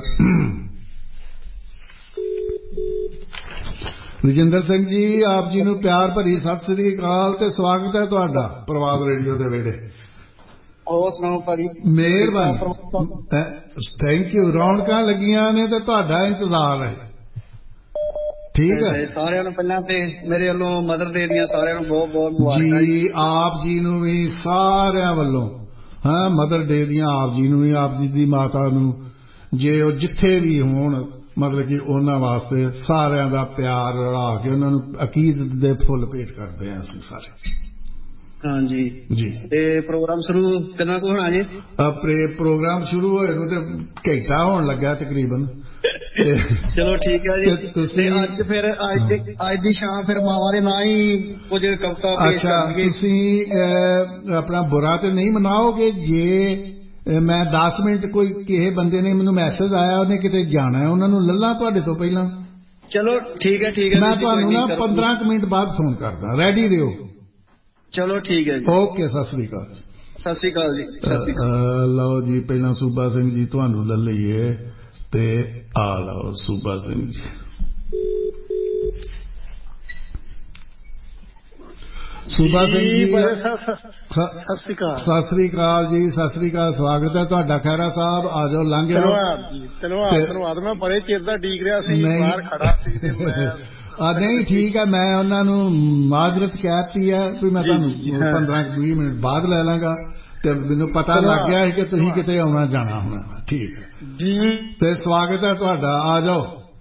ਰਜਿੰਦਰ ਸਿੰਘ ਜੀ, ਆਪ ਜੀ ਨੂੰ ਪਿਆਰ ਭਰੀ ਸਤਿ ਸ੍ਰੀ ਅਕਾਲ ਤੇ ਸਵਾਗਤ ਹੈ ਤੁਹਾਡਾ ਪ੍ਰਵਾਦ ਰੇਡੀਓ ਦੇ ਵਿਹੜੇ। ਹੋਰ ਸੁਣਾਓ ਭਾਜੀ? ਮਿਹਰਬਾਨੀ, ਥੈਂਕ ਯੂ। ਰੌਣਕਾਂ ਲੱਗੀਆਂ ਨੇ ਤੇ ਤੁਹਾਡਾ ਇੰਤਜ਼ਾਰ ਹੈ। ਠੀਕ ਹੈ, ਸਾਰਿਆਂ ਨੂੰ ਪਹਿਲਾਂ ਤੇ ਮੇਰੇ ਵੱਲੋਂ ਮਦਰ ਡੇ ਦੀਆਂ ਸਾਰਿਆਂ ਨੂੰ ਬਹੁਤ ਬਹੁਤ ਮੁਬਾਰਕਾਂ ਜੀ। ਆਪ ਜੀ ਨੂੰ ਵੀ ਸਾਰਿਆਂ ਵੱਲੋਂ ਹਾਂ ਮਦਰ ਡੇ ਦੀਆਂ, ਆਪ ਜੀ ਨੂੰ ਵੀ, ਆਪ ਜੀ ਦੀ ਮਾਤਾ ਨੂੰ, ਜੇ ਉਹ ਜਿੱਥੇ ਵੀ ਹੋਣ, ਮਤਲਬ ਕਿ ਉਹਨਾਂ ਵਾਸਤੇ ਸਾਰਿਆਂ ਦਾ ਪਿਆਰ ਰਲਾ ਕੇ ਉਹਨਾਂ ਨੂੰ ਅਕੀਦਤ ਦੇ ਫੁੱਲ ਭੇਟ ਕਰਦੇ ਹਾਂ ਅਸੀਂ ਸਾਰੇ। ਹਾਂਜੀ ਜੀ। ਤੇ ਪ੍ਰੋਗਰਾਮ ਸ਼ੁਰੂ ਕਿੰਨਾ ਕੁ ਹੋਣਾ ਜੀ? ਆਪਣੇ ਪ੍ਰੋਗਰਾਮ ਸ਼ੁਰੂ ਹੋਏ ਨੂੰ ਤੇ ਘੰਟਾ ਹੋਣ ਲੱਗਾ ਤਕਰੀਬਨ। ਚਲੋ ਠੀਕ ਹੈ ਜੀ। ਤੁਸੀਂ ਅੱਜ ਫਿਰ ਅੱਜ ਅੱਜ ਦੀ ਸ਼ਾਮ ਫਿਰ ਮਾਵਾਂ ਦੇ ਨਾਂ ਹੀ ਕੁਝ ਕਵਿਤਾ ਪੇਸ਼ ਕਰਾਂਗੇ। ਤੁਸੀਂ ਆਪਣਾ ਬੁਰਾ ਤੇ ਨਹੀਂ ਮਨਾਓਗੇ ਜੇ ਮੈਂ ਦਸ ਮਿੰਟ ਕੋਈ ਕਿਸੇ ਬੰਦੇ ਨੇ ਮੈਨੂੰ ਮੈਸੇਜ ਆਇਆ, ਉਹਨੇ ਕਿਤੇ ਜਾਣਾ, ਉਹਨਾਂ ਨੂੰ ਲੱਲਾ ਤੁਹਾਡੇ ਤੋਂ ਪਹਿਲਾਂ? ਚਲੋ ਠੀਕ ਹੈ, ਠੀਕ ਹੈ। ਮੈਂ ਤੁਹਾਨੂੰ ਨਾ ਪੰਦਰਾਂ ਕੁ ਮਿੰਟ ਬਾਅਦ ਫੋਨ ਕਰਦਾ, ਰੈਡੀ ਰਹੋ। ਚਲੋ ਠੀਕ ਹੈ ਜੀ। ਓਕੇ, ਸਤਿ ਸ੍ਰੀ ਅਕਾਲ। ਸਤਿ ਸ੍ਰੀ ਅਕਾਲ ਜੀ। ਸਤਿ ਸ੍ਰੀ ਅਕਾਲ। ਲਓ ਜੀ, ਪਹਿਲਾਂ ਸੂਬਾ ਸਿੰਘ ਜੀ ਤੁਹਾਨੂੰ ਲੈ ਲਈਏ ਤੇ ਆ ਲਓ ਸੂਬਾ ਸਿੰਘ ਜੀ। ਸੂਬਾ ਸਿੰਘ ਜੀ, ਸਤਿ ਸ੍ਰੀ ਅਕਾਲ। ਸਤਿ ਸ੍ਰੀ ਅਕਾਲ ਜੀ, ਸਤਿ ਸ੍ਰੀ ਅਕਾਲ, ਸਵਾਗਤ ਹੈ ਤੁਹਾਡਾ। ਖਹਿਰਾ ਸਾਹਿਬ ਆ ਜਾਓ, ਲੰਘ ਜਾਓ। ਧੰਨਵਾਦ ਧੰਨਵਾਦ। ਮੈਂ ਬੜੇ ਚਿਰ ਦਾ ਡੀਕ ਰਿਹਾ ਸੀ, ਬਾਹਰ ਖੜਾ ਸੀ ਤੇ ਮੈਂ ਆ ਨਹੀਂ ਠੀਕ ਹੈ, ਮੈਂ ਉਹਨਾਂ ਨੂੰ ਮਾਜ਼ਰਤ ਕਹਿਤੀ ਹੈ ਵੀ ਮੈਂ ਤੁਹਾਨੂੰ ਪੰਦਰਾਂ ਵੀਹ ਮਿੰਟ ਬਾਅਦ ਲੈ ਲਾਂਗਾ, ਤੇ ਮੈਨੂੰ ਪਤਾ ਲੱਗ ਗਿਆ ਕਿ ਤੁਸੀਂ ਕਿਤੇ ਆਉਣਾ ਜਾਣਾ ਹੋਣਾ। ਠੀਕ ਹੈ ਜੀ, ਤੇ ਸਵਾਗਤ ਹੈ ਤੁਹਾਡਾ, ਆ ਜਾਓ।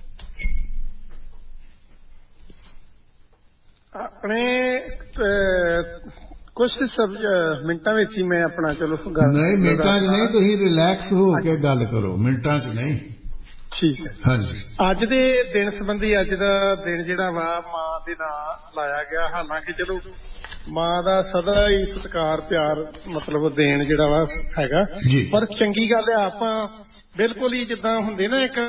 ਆਪਣੇ ਕੁਝ ਮਿੰਟਾਂ ਵਿੱਚ ਹੀ ਮੈਂ ਆਪਣਾ ਚਲੋ ਨਹੀਂ ਮਿੰਟਾਂ 'ਚ ਨਹੀਂ, ਤੁਸੀਂ ਰਿਲੈਕਸ ਹੋ ਕੇ ਗੱਲ ਕਰੋ, ਮਿੰਟਾਂ 'ਚ ਨਹੀਂ। ਠੀਕ ਹੈ। ਹਾਂਜੀ, ਅੱਜ ਦੇ ਦਿਨ ਸੰਬੰਧੀ, ਅੱਜ ਦਾ ਦਿਨ ਜਿਹੜਾ ਵਾ ਮਾਂ ਦੇ ਨਾਂ ਲਾਇਆ ਗਿਆ। ਹਾਲਾਂਕਿ ਚਲੋ ਮਾਂ ਦਾ ਸਦਾ ਹੀ ਸਤਿਕਾਰ ਪਿਆਰ ਮਤਲਬ ਦੇਣ ਜਿਹੜਾ ਵਾ ਹੈਗਾ, ਪਰ ਚੰਗੀ ਗੱਲ ਹੈ ਆਪਾਂ ਬਿਲਕੁਲ ਹੀ ਜਿੱਦਾਂ ਹੁੰਦੇ ਨਾ ਇੱਕ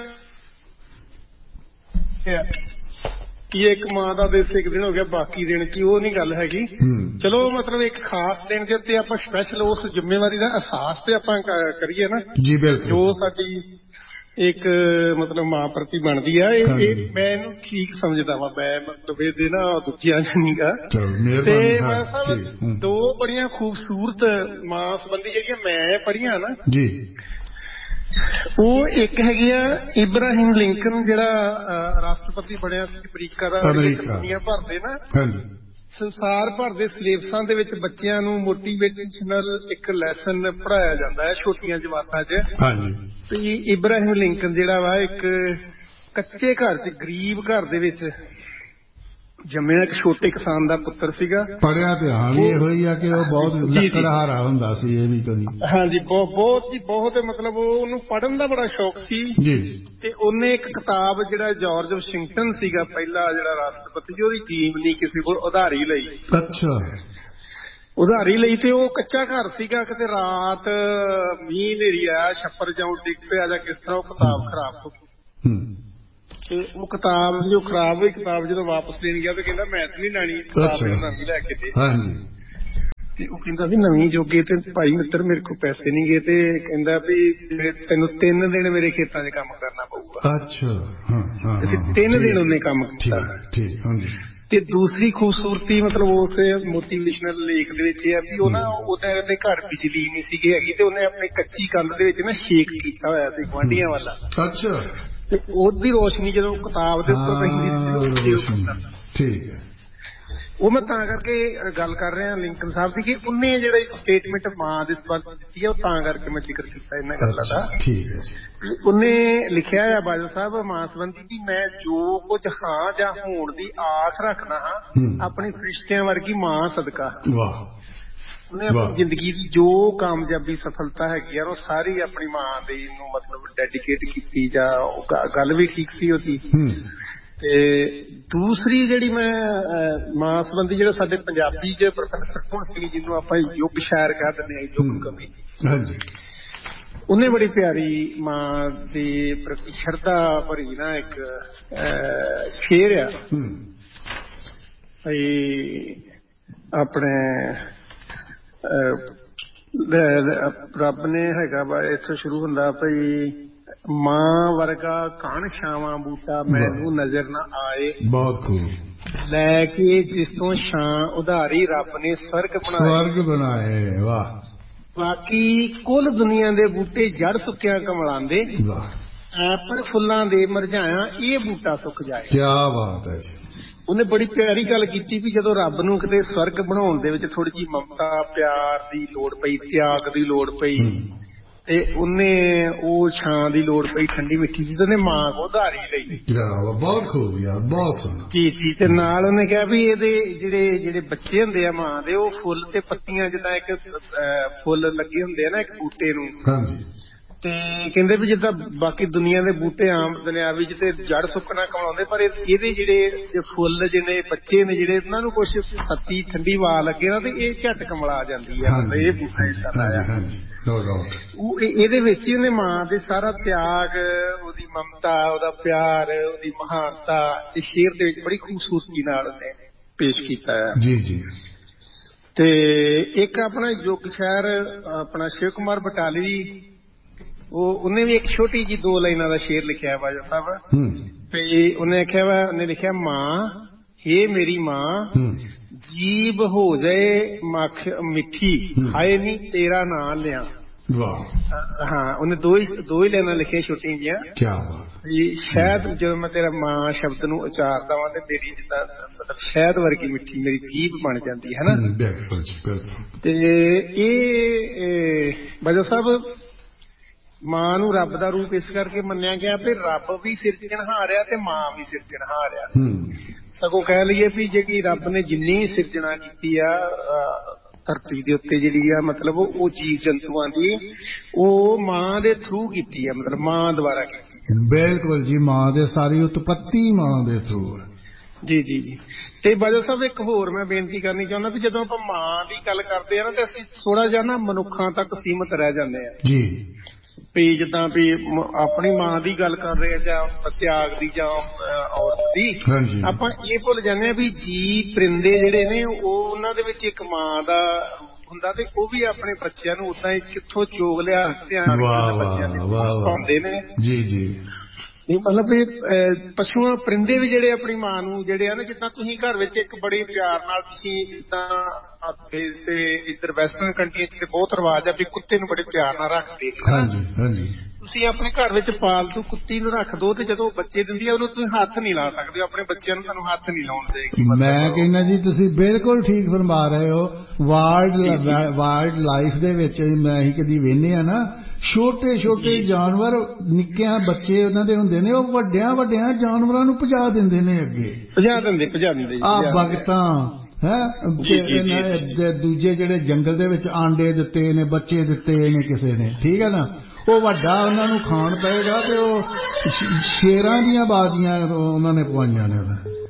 ਕਿ ਇੱਕ ਮਾਂ ਦਾ ਦਿਵਸ ਇੱਕ ਦਿਨ ਹੋ ਗਿਆ ਬਾਕੀ ਦਿਨ ਕੀ, ਉਹ ਨਹੀਂ ਗੱਲ ਹੈਗੀ। ਚਲੋ ਮਤਲਬ ਇੱਕ ਖਾਸ ਦਿਨ ਦੇ ਉੱਤੇ ਆਪਾਂ ਸਪੈਸ਼ਲ ਉਸ ਜ਼ਿੰਮੇਵਾਰੀ ਦਾ ਅਹਿਸਾਸ ਤੇ ਆਪਾਂ ਕਰੀਏ ਨਾ ਜੀ, ਬਿਲਕੁਲ, ਜੋ ਸਾਡੀ ਇੱਕ ਮਤਲਬ ਮਾਂ ਪ੍ਰਤੀ ਬਣਦੀ ਆ। ਇਹ ਮੈਂ ਇਹਨੂੰ ਠੀਕ ਸਮਝਦਾ ਵਾ, ਮੈਂ ਮਤਲਬ ਇਹਦੇ ਨਾ ਦੂਜਿਆਂ ਜਾਨੀਗਾ। ਤੇ ਮੈਂ ਸਾਹਿਬ ਦੋ ਬੜੀਆਂ ਖੂਬਸੂਰਤ ਮਾਂ ਸੰਬੰਧੀ ਜਿਹੜੀਆਂ ਮੈਂ ਪੜ੍ਹੀਆਂ ਨਾ ਜੀ, ਉਹ ਇੱਕ ਹੈਗੀ ਆ ਇਬਰਾਹਿਮ ਲਿੰਕਨ, ਜਿਹੜਾ ਰਾਸ਼ਟਰਪਤੀ ਬਣਿਆ ਸੀ ਅਮਰੀਕਾ ਦਾ। ਦੁਨੀਆ ਭਰ ਦੇ ਨਾ ਸੰਸਾਰ ਭਰ ਦੇ ਸਿਲੇਬਸਾਂ ਦੇ ਵਿੱਚ ਬੱਚਿਆਂ ਨੂੰ ਮੋਟੀਵੇਸ਼ਨਲ ਇੱਕ ਲੈਸਨ ਪੜ੍ਹਾਇਆ ਜਾਂਦਾ ਹੈ ਛੋਟੀਆਂ ਜਮਾਤਾਂ 'ਚ। ਤੇ ਇਬਰਾਹਿਮ ਲਿੰਕਨ ਜਿਹੜਾ ਵਾ ਇੱਕ ਕੱਚੇ ਘਰ 'ਚ, ਗਰੀਬ ਘਰ ਦੇ ਵਿੱਚ ਜੰਮਿਆ, ਇੱਕ ਛੋਟੇ ਕਿਸਾਨ ਦਾ ਪੁੱਤਰ ਸੀਗਾ। ਪੜ੍ਹਿਆ ਤੇ ਹਾਂ ਵੀ ਇਹੋ ਹੀ ਆ ਕਿ ਉਹ ਬਹੁਤ ਲੱਕੜਹਾਰਾ ਹੁੰਦਾ ਸੀ, ਇਹ ਵੀ ਕਦੀ। ਹਾਂਜੀ, ਬਹੁਤ ਬਹੁਤ ਜੀ ਬਹੁਤ, ਮਤਲਬ ਉਹਨੂੰ ਪੜ੍ਹਨ ਦਾ ਬੜਾ ਸ਼ੌਕ ਸੀ ਜੀ। ਤੇ ਉਹਨੇ ਇੱਕ ਕਿਤਾਬ, ਜਿਹੜਾ ਜਾਰਜ ਵਾਸ਼ਿੰਗਟਨ ਸੀਗਾ ਪਹਿਲਾ ਜਿਹੜਾ ਰਾਸ਼ਟਰਪਤੀ, ਉਹਦੀ ਟੀਮ ਨਹੀਂ ਕਿਸੇ ਕੋਲ, ਉਧਾਰੀ ਲਈ। ਅੱਛਾ, ਉਧਾਰੀ ਲਈ। ਤੇ ਉਹ ਕੱਚਾ ਘਰ ਸੀਗਾ, ਕਿਤੇ ਰਾਤ ਮੀਂਹ ਹਨੇਰੀ ਆਇਆ, ਛੱਪਰ ਜਾਂ ਡਿੱਗ ਪਿਆ ਜਾਂ ਕਿਸ ਤਰ੍ਹਾਂ, ਉਹ ਕਿਤਾਬ ਖਰਾਬ ਹੋ ਗਈ। ਤੇ ਉਹ ਕਿਤਾਬ ਜੋ ਖਰਾਬ ਹੋਈ ਕਿਤਾਬ ਜਦੋਂ ਵਾਪਸ ਦੇਣ ਗਿਆ ਤੇ ਕਹਿੰਦਾ ਮੈਂ ਤਾਂ ਨਹੀਂ ਲੈਣੀ, ਕਿਤਾਬ ਲੈ ਕੇ ਦੇ। ਤੇ ਉਹ ਕਹਿੰਦਾ ਵੀ ਨਵੀਂ ਜੋਗੇ ਤੇ ਭਾਈ ਮਿੱਤਰ ਮੇਰੇ ਕੋਲ ਪੈਸੇ ਨਹੀਂ ਗਏ ਤੇ ਕਹਿੰਦਾ ਵੀ ਤੈਨੂੰ ਤਿੰਨ ਦਿਨ ਮੇਰੇ ਖੇਤਾਂ 'ਚ ਕੰਮ ਕਰਨਾ ਪਊਗਾ। ਅੱਛਾ। ਤੇ ਤਿੰਨ ਦਿਨ ਉਹਨੇ ਕੰਮ ਕੀਤਾ। ਤੇ ਦੂਸਰੀ ਖੂਬਸੂਰਤੀ ਮਤਲਬ ਉਸ ਮੋਟੀਵੇਸ਼ਨਲ ਲੇਖ ਦੇ ਵਿੱਚ ਇਹ ਆ ਵੀ ਉਹ ਨਾ ਉਹਦੇ ਘਰ ਬਿਜਲੀ ਨਹੀਂ ਸੀਗੀ ਹੈਗੀ ਤੇ ਉਹਨੇ ਆਪਣੀ ਕੱਚੀ ਕੰਧ ਦੇ ਵਿੱਚ ਨਾ ਛੇਕ ਕੀਤਾ ਹੋਇਆ ਸੀ ਗੁਆਂਢੀਆਂ ਵਾਲਾ। ਅੱਛਾ। ਤੇ ਉਹਦੀ ਰੋਸ਼ਨੀ ਜਦੋਂ ਕਿਤਾਬ ਦੇ ਉੱਪਰ ਪੈਂਦੀ ਠੀਕ ਹੈ। ਉਹ ਮੈਂ ਤਾਂ ਕਰਕੇ ਗੱਲ ਕਰ ਰਿਹਾ ਲਿੰਕਨ ਸਾਹਿਬ ਦੀ ਕਿ ਉਹਨੇ ਜਿਹੜਾ ਸਟੇਟਮੈਂਟ ਮਾਂ ਦੇ ਸੰਬੰਧ ਦਿੱਤੀ ਹੈ ਉਹ ਤਾਂ ਕਰਕੇ ਮੈਂ ਜ਼ਿਕਰ ਕੀਤਾ ਇਹਨਾਂ ਗੱਲਾਂ ਦਾ। ਠੀਕ ਹੈ ਜੀ। ਉਹਨੇ ਲਿਖਿਆ ਆ ਬਾਦਲ ਸਾਹਿਬ ਮਾਂ ਸੰਬੰਧੀ ਵੀ ਮੈਂ ਜੋ ਕੁਝ ਹਾਂ ਜਾਂ ਹੋਣ ਦੀ ਆਸ ਰੱਖਦਾ ਹਾਂ ਆਪਣੀ ਫਰਿਸ਼ਤਿਆਂ ਵਰਗੀ ਮਾਂ ਸਦਕਾ। ਵਾਹ। ਉਹਨੇ ਆਪਣੀ ਜ਼ਿੰਦਗੀ ਦੀ ਜੋ ਕਾਮਯਾਬੀ ਸਫਲਤਾ ਹੈਗੀ ਆ ਉਹ ਸਾਰੀ ਆਪਣੀ ਮਾਂ ਦੇ ਨੂੰ ਮਤਲਬ ਡੈਡੀਕੇਟ ਕੀਤੀ ਜਾਂ ਗੱਲ ਵੀ ਠੀਕ ਸੀ ਉਹਦੀ। ਤੇ ਦੂਸਰੀ ਜਿਹੜੀ ਮੈਂ ਮਾਂ ਸੰਬੰਧੀ ਜਿਹੜਾ ਸਾਡੇ ਪੰਜਾਬੀ ਚ ਪ੍ਰੋਫੈਸਰ ਹੁਣ ਸਿੰਘ ਜਿਹਨੂੰ ਆਪਾਂ ਯੁੱਗ ਸ਼ਾਇਰ ਕਹਿ ਦਿੰਦੇ ਹਾਂ, ਯੁੱਗ ਕਵੀ, ਉਹਨੇ ਬੜੀ ਪਿਆਰੀ ਮਾਂ ਦੇ ਪ੍ਰਤੀ ਸ਼ਰਧਾ ਭਰੀ ਨਾ ਇੱਕ ਸ਼ੇਰ ਆ ਭਈ ਆਪਣੇ ਰੱਬ ਨੇ ਹੈਗਾ ਵਾ ਇੱਥੋਂ ਸ਼ੁਰੂ ਹੁੰਦਾ ਭਈ ਮਾਂ ਵਰਗਾ ਘਣ ਛਾਵਾਂ ਬੂਟਾ ਮੈਨੂੰ ਨਜ਼ਰ ਨਾ ਆਏ। ਬਹੁਤ ਖੂਬ। ਲੈ ਕੇ ਜਿਸ ਤੋਂ ਛਾਂ ਉਧਾਰੀ ਰੱਬ ਨੇ ਸਵਰਗ ਬਣਾਏ। ਸਵਰਗ ਬਣਾਏ। ਵਾਹ। ਬਾਕੀ ਕੁੱਲ ਦੁਨੀਆ ਦੇ ਬੂਟੇ ਜੜ ਸੁੱਕਿਆ ਕਮਲਾਂਦੇ ਪਰ ਫੁੱਲਾਂ ਦੇ ਮੁਰਝਾਇਆ ਇਹ ਬੂਟਾ ਸੁੱਕ ਜਾਏ। ਕੀ ਬਾਤ ਹੈ ਜੀ। ਉਹਨੇ ਬੜੀ ਪਿਆਰੀ ਗੱਲ ਕੀਤੀ ਵੀ ਜਦੋਂ ਰੱਬ ਨੂੰ ਕਿਤੇ ਸਵਰਗ ਬਣਾਉਣ ਦੇ ਵਿੱਚ ਥੋੜੀ ਜਿਹੀ ਮਮਤਾ ਪਿਆਰ ਦੀ ਲੋੜ ਪਈ, ਤਿਆਗ ਦੀ ਲੋੜ ਪਈ ਤੇ ਉਹਨੇ ਉਹ ਛਾਂ ਦੀ ਲੋੜ ਪਈ ਠੰਡੀ ਮਿੱਠੀ ਸੀ ਤੇ ਉਹਨੇ ਮਾਂ ਕੋ ਉਧਾਰੀ ਲਈ। ਬਹੁਤ ਖੂਬ ਯਾਰ, ਬਹੁਤ ਸੋਹਣਾ। ਜੀ ਜੀ। ਤੇ ਨਾਲ ਉਹਨੇ ਕਿਹਾ ਵੀ ਇਹਦੇ ਜਿਹੜੇ ਜਿਹੜੇ ਬੱਚੇ ਹੁੰਦੇ ਆ ਮਾਂ ਦੇ ਉਹ ਫੁੱਲ ਤੇ ਪੱਤੀਆਂ ਜਿੱਦਾਂ ਇੱਕ ਫੁੱਲ ਲੱਗੇ ਹੁੰਦੇ ਆ ਨਾ ਇੱਕ ਬੂਟੇ ਨੂੰ। ਹਾਂਜੀ। ਤੇ ਕਹਿੰਦੇ ਵੀ ਜਿੱਦਾਂ ਬਾਕੀ ਦੁਨੀਆ ਦੇ ਬੂਟੇ ਆਮ ਦੁਨਿਆਵੀ ਚ ਤੇ ਜੜ ਸੁੱਕਣਾ ਕਮਾਉਂਦੇ ਪਰ ਇਹਦੇ ਜਿਹੜੇ ਫੁੱਲ ਜਿਹੜੇ ਬੱਚੇ ਨੇ ਜਿਹੜੇ ਉਹਨਾਂ ਨੂੰ ਕੁਛ ਪੱਤੀ ਠੰਡੀ ਹਵਾ ਲੱਗੇ ਨਾ ਤੇ ਇਹ ਝਟ ਕਮਲਾ ਜਾਂਦੀ ਆ। ਇਹ ਬੂਟਾ ਏਦਾਂ ਆ। ਉਹ ਇਹਦੇ ਵਿੱਚ ਹੀ ਉਹਨੇ ਮਾਂ ਦੇ ਸਾਰਾ ਤਿਆਗ, ਉਹਦੀ ਮਮਤਾ, ਉਹਦਾ ਪਿਆਰ, ਉਹਦੀ ਮਹਾਨਤਾ ਇਸ ਸ਼ੇਰ ਦੇ ਵਿੱਚ ਬੜੀ ਖੂਬਸੂਰਤੀ ਨਾਲ ਉਹਨੇ ਪੇਸ਼ ਕੀਤਾ ਹੈ। ਜੀ ਜੀ। ਤੇ ਇੱਕ ਆਪਣਾ ਯੁੱਗ ਸ਼ਾਇਰ ਆਪਣਾ ਸ਼ਿਵ ਕੁਮਾਰ ਬਟਾਲਵੀ, ਉਹ ਉਹਨੇ ਵੀ ਇੱਕ ਛੋਟੀ ਜਿਹੀ ਦੋ ਲਾਈਨਾਂ ਦਾ ਸ਼ੇਰ ਲਿਖਿਆ ਬਾਜਾ ਸਾਹਿਬ। ਤੇ ਉਹਨੇ ਆਖਿਆ ਵਾ ਉਹਨੇ ਲਿਖਿਆ ਮਾਂ ਹੇ ਮੇਰੀ ਮਾਂ ਜੀਬ ਹੋ ਜਾਏ ਮੱਖ ਮਿੱਠੀ ਹਾਏ ਨੀ ਤੇਰਾ ਨਾਂ ਲਿਆ। ਵਾਹ। ਹਾਂ ਉਹਨੇ ਦੋ ਹੀ ਦੋ ਹੀ ਲਾਈਨਾਂ ਲਿਖੀਆਂ ਛੋਟੀਆਂ ਜਿਹੀਆਂ। ਕੀ ਬਾਤ। ਸ਼ਾਇਦ ਜਦੋਂ ਮੈਂ ਤੇਰਾ ਮਾਂ ਸ਼ਬਦ ਨੂੰ ਉਚਾਰਦਾ ਵਾਂ ਤੇ ਮੇਰੀ ਜਿੱਦਾਂ ਮਤਲਬ ਸ਼ਾਇਦ ਵਰਗੀ ਮਿੱਠੀ ਮੇਰੀ ਜੀਭ ਬਣ ਜਾਂਦੀ ਹੈ ਨਾ। ਬਿਲਕੁਲ ਜੀ ਬਿਲਕੁਲ। ਤੇ ਇਹ ਬਾਜਾ ਸਾਹਿਬ ਮਾਂ ਨੂੰ ਰੱਬ ਦਾ ਰੂਪ ਇਸ ਕਰਕੇ ਮੰਨਿਆ ਗਿਆ ਵੀ ਰੱਬ ਵੀ ਸਿਰਜਣਹਾਰ ਆ ਤੇ ਮਾਂ ਵੀ ਸਿਰਜਣਹਾਰ ਆ। ਸਗੋਂ ਕਹਿ ਲਈਏ ਵੀ ਜਿਹੜੀ ਰੱਬ ਨੇ ਜਿੰਨੀ ਸਿਰਜਣਾ ਕੀਤੀ ਆ ਧਰਤੀ ਦੇ ਉੱਤੇ ਜਿਹੜੀ ਆ ਮਤਲਬ ਉਹ ਜੀਵ ਜੰਤੂਆਂ ਦੀ ਉਹ ਮਾਂ ਦੇ ਥਰੂ ਕੀਤੀ ਆ, ਮਤਲਬ ਮਾਂ ਦੁਆਰਾ ਕੀਤੀ। ਬਿਲਕੁਲ ਜੀ। ਮਾਂ ਦੇ ਸਾਰੀ ਉਤਪਤੀ ਮਾਂ ਦੇ ਥਰੂ ਹੈ। ਜੀ ਜੀ ਜੀ। ਤੇ ਬਾਜਾ ਸਾਹਿਬ ਇੱਕ ਹੋਰ ਮੈਂ ਬੇਨਤੀ ਕਰਨੀ ਚਾਹੁੰਦਾ ਵੀ ਜਦੋਂ ਆਪਾਂ ਮਾਂ ਦੀ ਗੱਲ ਕਰਦੇ ਆ ਨਾ ਤੇ ਅਸੀਂ ਥੋੜਾ ਜਿਹਾ ਨਾ ਮਨੁੱਖਾਂ ਤੱਕ ਸੀਮਤ ਰਹਿ ਜਾਂਦੇ ਆ ਜੀ। ਵੀ ਜਿੱਦਾਂ ਵੀ ਆਪਣੀ ਮਾਂ ਦੀ ਗੱਲ ਕਰ ਰਹੇ ਜਾਂ ਤਿਆਗ ਦੀ ਜਾਂ ਔਰਤ ਦੀ, ਆਪਾਂ ਇਹ ਭੁੱਲ ਜਾਂਦੇ ਆ ਵੀ ਜੀ ਪਰਿੰਦੇ ਜਿਹੜੇ ਨੇ ਉਹ ਉਹਨਾਂ ਦੇ ਵਿੱਚ ਇੱਕ ਮਾਂ ਦਾ ਹੁੰਦਾ ਤੇ ਉਹ ਵੀ ਆਪਣੇ ਬੱਚਿਆਂ ਨੂੰ ਉਦਾਂ ਹੀ ਕਿੱਥੋਂ ਚੋਗ ਲਿਆ ਧਿਆਨ ਬੱਚਿਆਂ ਦੇ ਪਾਉਂਦੇ ਨੇ। ਜੀ ਜੀ। ਇਹ ਮਤਲਬ ਇਹ ਪਸ਼ੂਆਂ ਪਰਿੰਦੇ ਵੀ ਜਿਹੜੇ ਆਪਣੀ ਮਾਂ ਨੂੰ ਜਿਹੜੇ ਆ ਨਾ ਜਿੱਦਾਂ ਤੁਸੀਂ ਘਰ ਵਿੱਚ ਇੱਕ ਬੜੇ ਪਿਆਰ ਨਾਲ ਤੁਸੀਂ ਜਿੱਦਾਂ ਤੇ ਇੱਧਰ ਵੈਸਟਰਨ ਕੰਟਰੀਆਂ ਚ ਬਹੁਤ ਰਿਵਾਜ ਆ ਵੀ ਕੁੱਤੇ ਨੂੰ ਬੜੇ ਪਿਆਰ ਨਾਲ ਰੱਖਦੇ। ਹਾਂਜੀ ਹਾਂਜੀ। ਤੁਸੀਂ ਆਪਣੇ ਘਰ ਵਿੱਚ ਪਾਲਤੂ ਕੁੱਤੀ ਨੂੰ ਰੱਖ ਦੋ ਤੇ ਜਦੋਂ ਬੱਚੇ ਦਿੰਦੀ ਆ ਉਹਨੂੰ ਤੁਸੀਂ ਹੱਥ ਨਹੀਂ ਲਾ ਸਕਦੇ, ਆਪਣੇ ਬੱਚਿਆਂ ਨੂੰ ਤੁਹਾਨੂੰ ਹੱਥ ਨਹੀਂ ਲਾਉਣ ਦੇਗੀ। ਮੈਂ ਕਹਿੰਦਾ ਜੀ ਤੁਸੀਂ ਬਿਲਕੁਲ ਠੀਕ ਫਰਮਾ ਰਹੇ ਹੋ। ਵਾਈਲਡ ਵਾਈਲਡ ਲਾਈਫ ਦੇ ਵਿੱਚ ਮੈਂ ਹੀ ਕਦੀ ਵੇਖਦੇ ਆ ਨਾ ਛੋਟੇ ਛੋਟੇ ਜਾਨਵਰ ਨਿੱਕਿਆਂ ਬੱਚੇ ਉਹਨਾਂ ਦੇ ਹੁੰਦੇ ਨੇ ਉਹ ਵੱਡਿਆਂ ਵੱਡਿਆਂ ਜਾਨਵਰਾਂ ਨੂੰ ਭਜਾ ਦਿੰਦੇ ਨੇ ਅੱਗੇ ਭਜਾ ਦਿੰਦੇ ਭਜਾ ਦਿੰਦੇ ਆ ਬਗਤਾਂ ਹੈ ਦੂਜੇ ਜਿਹੜੇ ਜੰਗਲ ਦੇ ਵਿੱਚ ਆਂਡੇ ਦਿੱਤੇ ਨੇ ਬੱਚੇ ਦਿੱਤੇ ਨੇ ਕਿਸੇ ਨੇ, ਠੀਕ ਹੈ ਨਾ, ਉਹ ਵੱਡਾ ਉਹਨਾਂ ਨੂੰ ਖਾਣ ਪਏਗਾ ਤੇ ਉਹ ਸ਼ੇਰਾਂ ਦੀਆਂ ਬਾਜ਼ੀਆਂ ਉਹਨਾਂ ਨੇ ਪਵਾਈਆਂ ਨੇ।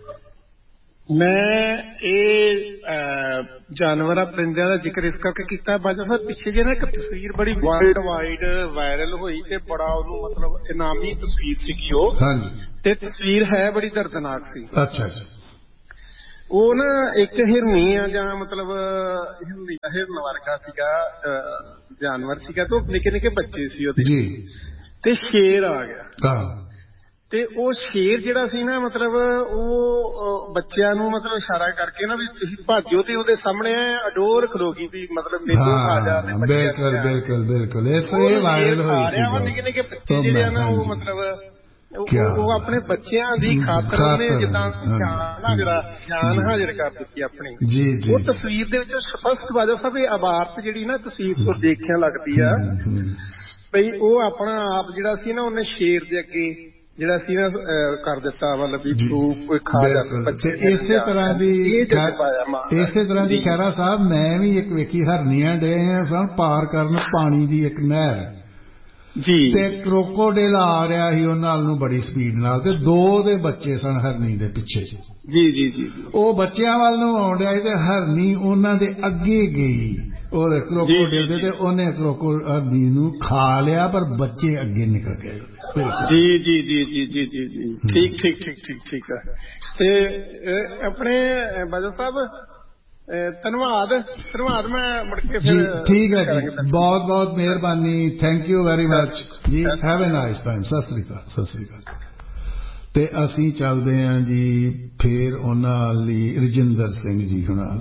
ਮੈਂ ਇਹ ਜਾਨਵਰਾਂ ਪਰਿੰਦਿਆਂ ਦਾ ਜ਼ਿਕਰ ਇਸ ਕਰਕੇ ਕੀਤਾ ਬਾਜਾ ਸਾਹਿਬ ਪਿੱਛੇ ਜੇ ਨਾ ਇੱਕ ਤਸਵੀਰ ਬੜੀ ਵਰਲਡ ਵਾਈਡ ਵਾਇਰਲ ਹੋਈ ਤੇ ਬੜਾ ਉਹਨੂੰ ਮਤਲਬ ਇਨਾਮੀ ਤਸਵੀਰ ਸੀਗੀ ਉਹ। ਹਾਂਜੀ। ਤੇ ਤਸਵੀਰ ਹੈ ਬੜੀ ਦਰਦਨਾਕ ਸੀ। ਅੱਛਾ ਜੀ। ਉਹ ਨਾ ਇੱਕ ਹਿਰਨੀ ਆ ਜਾਂ ਮਤਲਬ ਹਿਰਨੀ ਦਾ ਹਿਰਨ ਵਰਗਾ ਸੀਗਾ ਜਾਨਵਰ ਸੀਗਾ ਤੇ ਨਿੱਕੇ ਨਿੱਕੇ ਬੱਚੇ ਸੀ ਉਹਦੇ ਤੇ ਸ਼ੇਰ ਆ ਗਿਆ ਤੇ ਉਹ ਸ਼ੇਰ ਜਿਹੜਾ ਸੀ ਨਾ ਮਤਲਬ ਉਹ ਬੱਚਿਆਂ ਨੂੰ ਮਤਲਬ ਇਸ਼ਾਰਾ ਕਰਕੇ ਨਾ ਵੀ ਤੁਸੀਂ ਭਾਜੋ ਤੇ ਉਹਦੇ ਸਾਹਮਣੇ ਅਡੋਰ ਖਲੋ ਗਈ ਵੀ ਮਤਲਬ ਮੈਨੂੰ ਆ ਜਾ ਤੇ ਬਿਲਕੁਲ ਬਿਲਕੁਲ ਬਿਲਕੁਲ ਇਹ ਵਾਇਰਲ ਹੋਈ ਸੀ ਨਿੱਕੇ ਨਿੱਕੇ ਬੱਚੇ ਜਿਹੜੇ ਆ ਨਾ ਉਹ ਮਤਲਬ ਉਹ ਆਪਣੇ ਬੱਚਿਆਂ ਦੀ ਖਾਤਰ ਉਹਨੇ ਜਿੱਦਾਂ ਜਾਨ ਹਾਜ਼ਰ ਜਾਨ ਹਾਜ਼ਰ ਕਰ ਦਿੱਤੀ ਆਪਣੀ। ਉਹ ਤਸਵੀਰ ਦੇ ਵਿੱਚ ਸਪਸ਼ਟ ਬਾਜਾ ਸਾਹਿਬ ਇਹ ਅਬਾਰਤ ਜਿਹੜੀ ਨਾ ਤਸਵੀਰ ਤੋਂ ਦੇਖਿਆ ਲੱਗਦੀ ਆ ਬਈ ਉਹ ਆਪਣਾ ਆਪ ਜਿਹੜਾ ਸੀ ਨਾ ਉਹਨੇ ਸ਼ੇਰ ਦੇ ਅੱਗੇ ਜਿਹੜਾ ਸੀ ਨਾ ਕਰ ਦਿੱਤਾ ਮਤਲਬ ਵੀ ਕੋਈ ਖਾ ਤੇ ਇਸੇ ਤਰ੍ਹਾਂ ਦੀ ਇਸੇ ਤਰ੍ਹਾਂ ਦੀ ਖੈਰਾ ਸਾਹਿਬ ਮੈਂ ਵੀ ਇੱਕ ਵੇਖੀ ਹਰਨੀਆਂ ਡੇ ਸਨ ਪਾਰ ਕਰਨ ਪਾਣੀ ਦੀ ਇੱਕ ਨਹਿਰ ਜੀ ਤੇ ਕਰੋਕੋਡਿਲ ਆ ਰਿਹਾ ਸੀ ਉਹਨਾਂ ਨੂੰ ਬੜੀ ਸਪੀਡ ਨਾਲ ਤੇ ਦੋ ਦੇ ਬੱਚੇ ਸਨ ਹਰਨੀ ਦੇ ਪਿੱਛੇ ਜੀ ਜੀ ਜੀ ਉਹ ਬੱਚਿਆਂ ਵੱਲ ਨੂੰ ਆਉਣ ਡਿਆ ਤੇ ਹਰਨੀ ਉਹਨਾਂ ਦੇ ਅੱਗੇ ਗਈ ਉਹਦੇ ਕਰੋਕੋਡਿਲ ਦੇ ਤੇ ਉਹਨੇ ਕਰੋਕੋ ਹਰਨੀ ਨੂੰ ਖਾ ਲਿਆ ਪਰ ਬੱਚੇ ਅੱਗੇ ਨਿਕਲ ਗਏ। ਜੀ ਜੀ ਜੀ ਜੀ ਜੀ ਜੀ ਜੀ ਠੀਕ ਠੀਕ ਠੀਕ ਠੀਕ ਠੀਕ ਹੈ ਤੇ ਆਪਣੇ ਬਾਜਾ ਸਾਹਿਬ ਧੰਨਵਾਦ ਧੰਨਵਾਦ ਮੈਂ ਮੁੜ ਕੇ ਫਿਰ ਠੀਕ ਹੈ ਜੀ ਬਹੁਤ ਬਹੁਤ ਮਿਹਰਬਾਨੀ ਥੈਂਕ ਯੂ ਵੈਰੀ ਮਚ ਜੀ have a nice time Sat Sri Akal Sat Sri ਅਕਾਲ। ਤੇ ਅਸੀਂ ਚੱਲਦੇ ਹਾਂ ਜੀ ਫਿਰ ਉਹਨਾਂ ਲਈ ਰਜਿੰਦਰ ਸਿੰਘ ਜੀ ਹੁਣਾਂ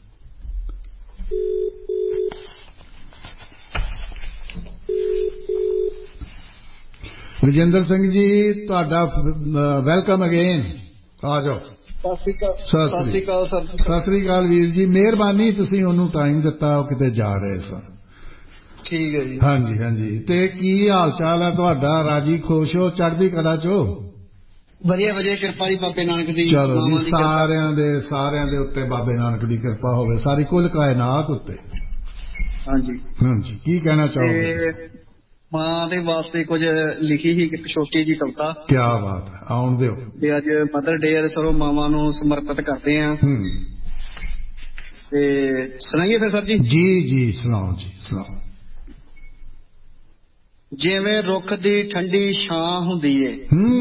ਰਜਿੰਦਰ ਸਿੰਘ ਜੀ ਤੁਹਾਡਾ ਵੈਲਕਮ ਅਗੇਨ ਆ ਜਾਓ। ਸਤਿ ਸ੍ਰੀ ਅਕਾਲ ਸਰ। ਸਤਿ ਸ੍ਰੀ ਅਕਾਲ ਵੀਰ ਜੀ ਮਿਹਰਬਾਨੀ ਤੁਸੀਂ ਉਹਨੂੰ ਟਾਈਮ ਦਿੱਤਾ ਉਹ ਕਿਤੇ ਜਾ ਰਹੇ ਸਨ। ਠੀਕ ਹੈ ਜੀ ਹਾਂਜੀ ਹਾਂਜੀ ਤੇ ਕੀ ਹਾਲ ਚਾਲ ਹੈ ਤੁਹਾਡਾ ਰਾਜੀ ਖੁਸ਼ ਹੋ ਚੜ੍ਹਦੀ ਕਲਾ ਚੋ? ਵਧੀਆ ਵਧੀਆ ਕਿਰਪਾ ਜੀ ਬਾਬੇ ਨਾਨਕ ਦੀ। ਚਲੋ ਜੀ ਸਾਰਿਆਂ ਦੇ ਸਾਰਿਆਂ ਦੇ ਉੱਤੇ ਬਾਬੇ ਨਾਨਕ ਦੀ ਕਿਰਪਾ ਹੋਵੇ ਸਾਰੀ ਕੁੱਲ ਕਾਇਨਾਤ ਉੱਤੇ। ਹਾਂਜੀ ਹਾਂਜੀ ਕੀ ਕਹਿਣਾ ਚਾਹੋਗੇ? ਮਾਂ ਦੇ ਵਾਸਤੇ ਕੁਝ ਲਿਖੀ ਸੀ ਇੱਕ ਛੋਟੀ ਜੀ ਕਵਿਤਾ। ਕੀ ਬਾਤ ਹੈ ਆਉਣ ਦਿਓ। ਤੇ ਅੱਜ ਮਦਰ ਡੇ ਹੈ ਸਰੋਂ ਮਾਵਾਂ ਨੂੰ ਸਮਰਪਿਤ ਕਰਦੇ ਆ ਤੇ ਸੁਣਾਈਏ ਫਿਰ ਸਰ ਜੀ? ਜੀ ਜੀ ਸੁਣਾਓ ਜੀ ਸੁਣਾਓ। ਜਿਵੇਂ ਰੁੱਖ ਦੀ ਠੰਡੀ ਛਾਂ ਹੁੰਦੀ ਏ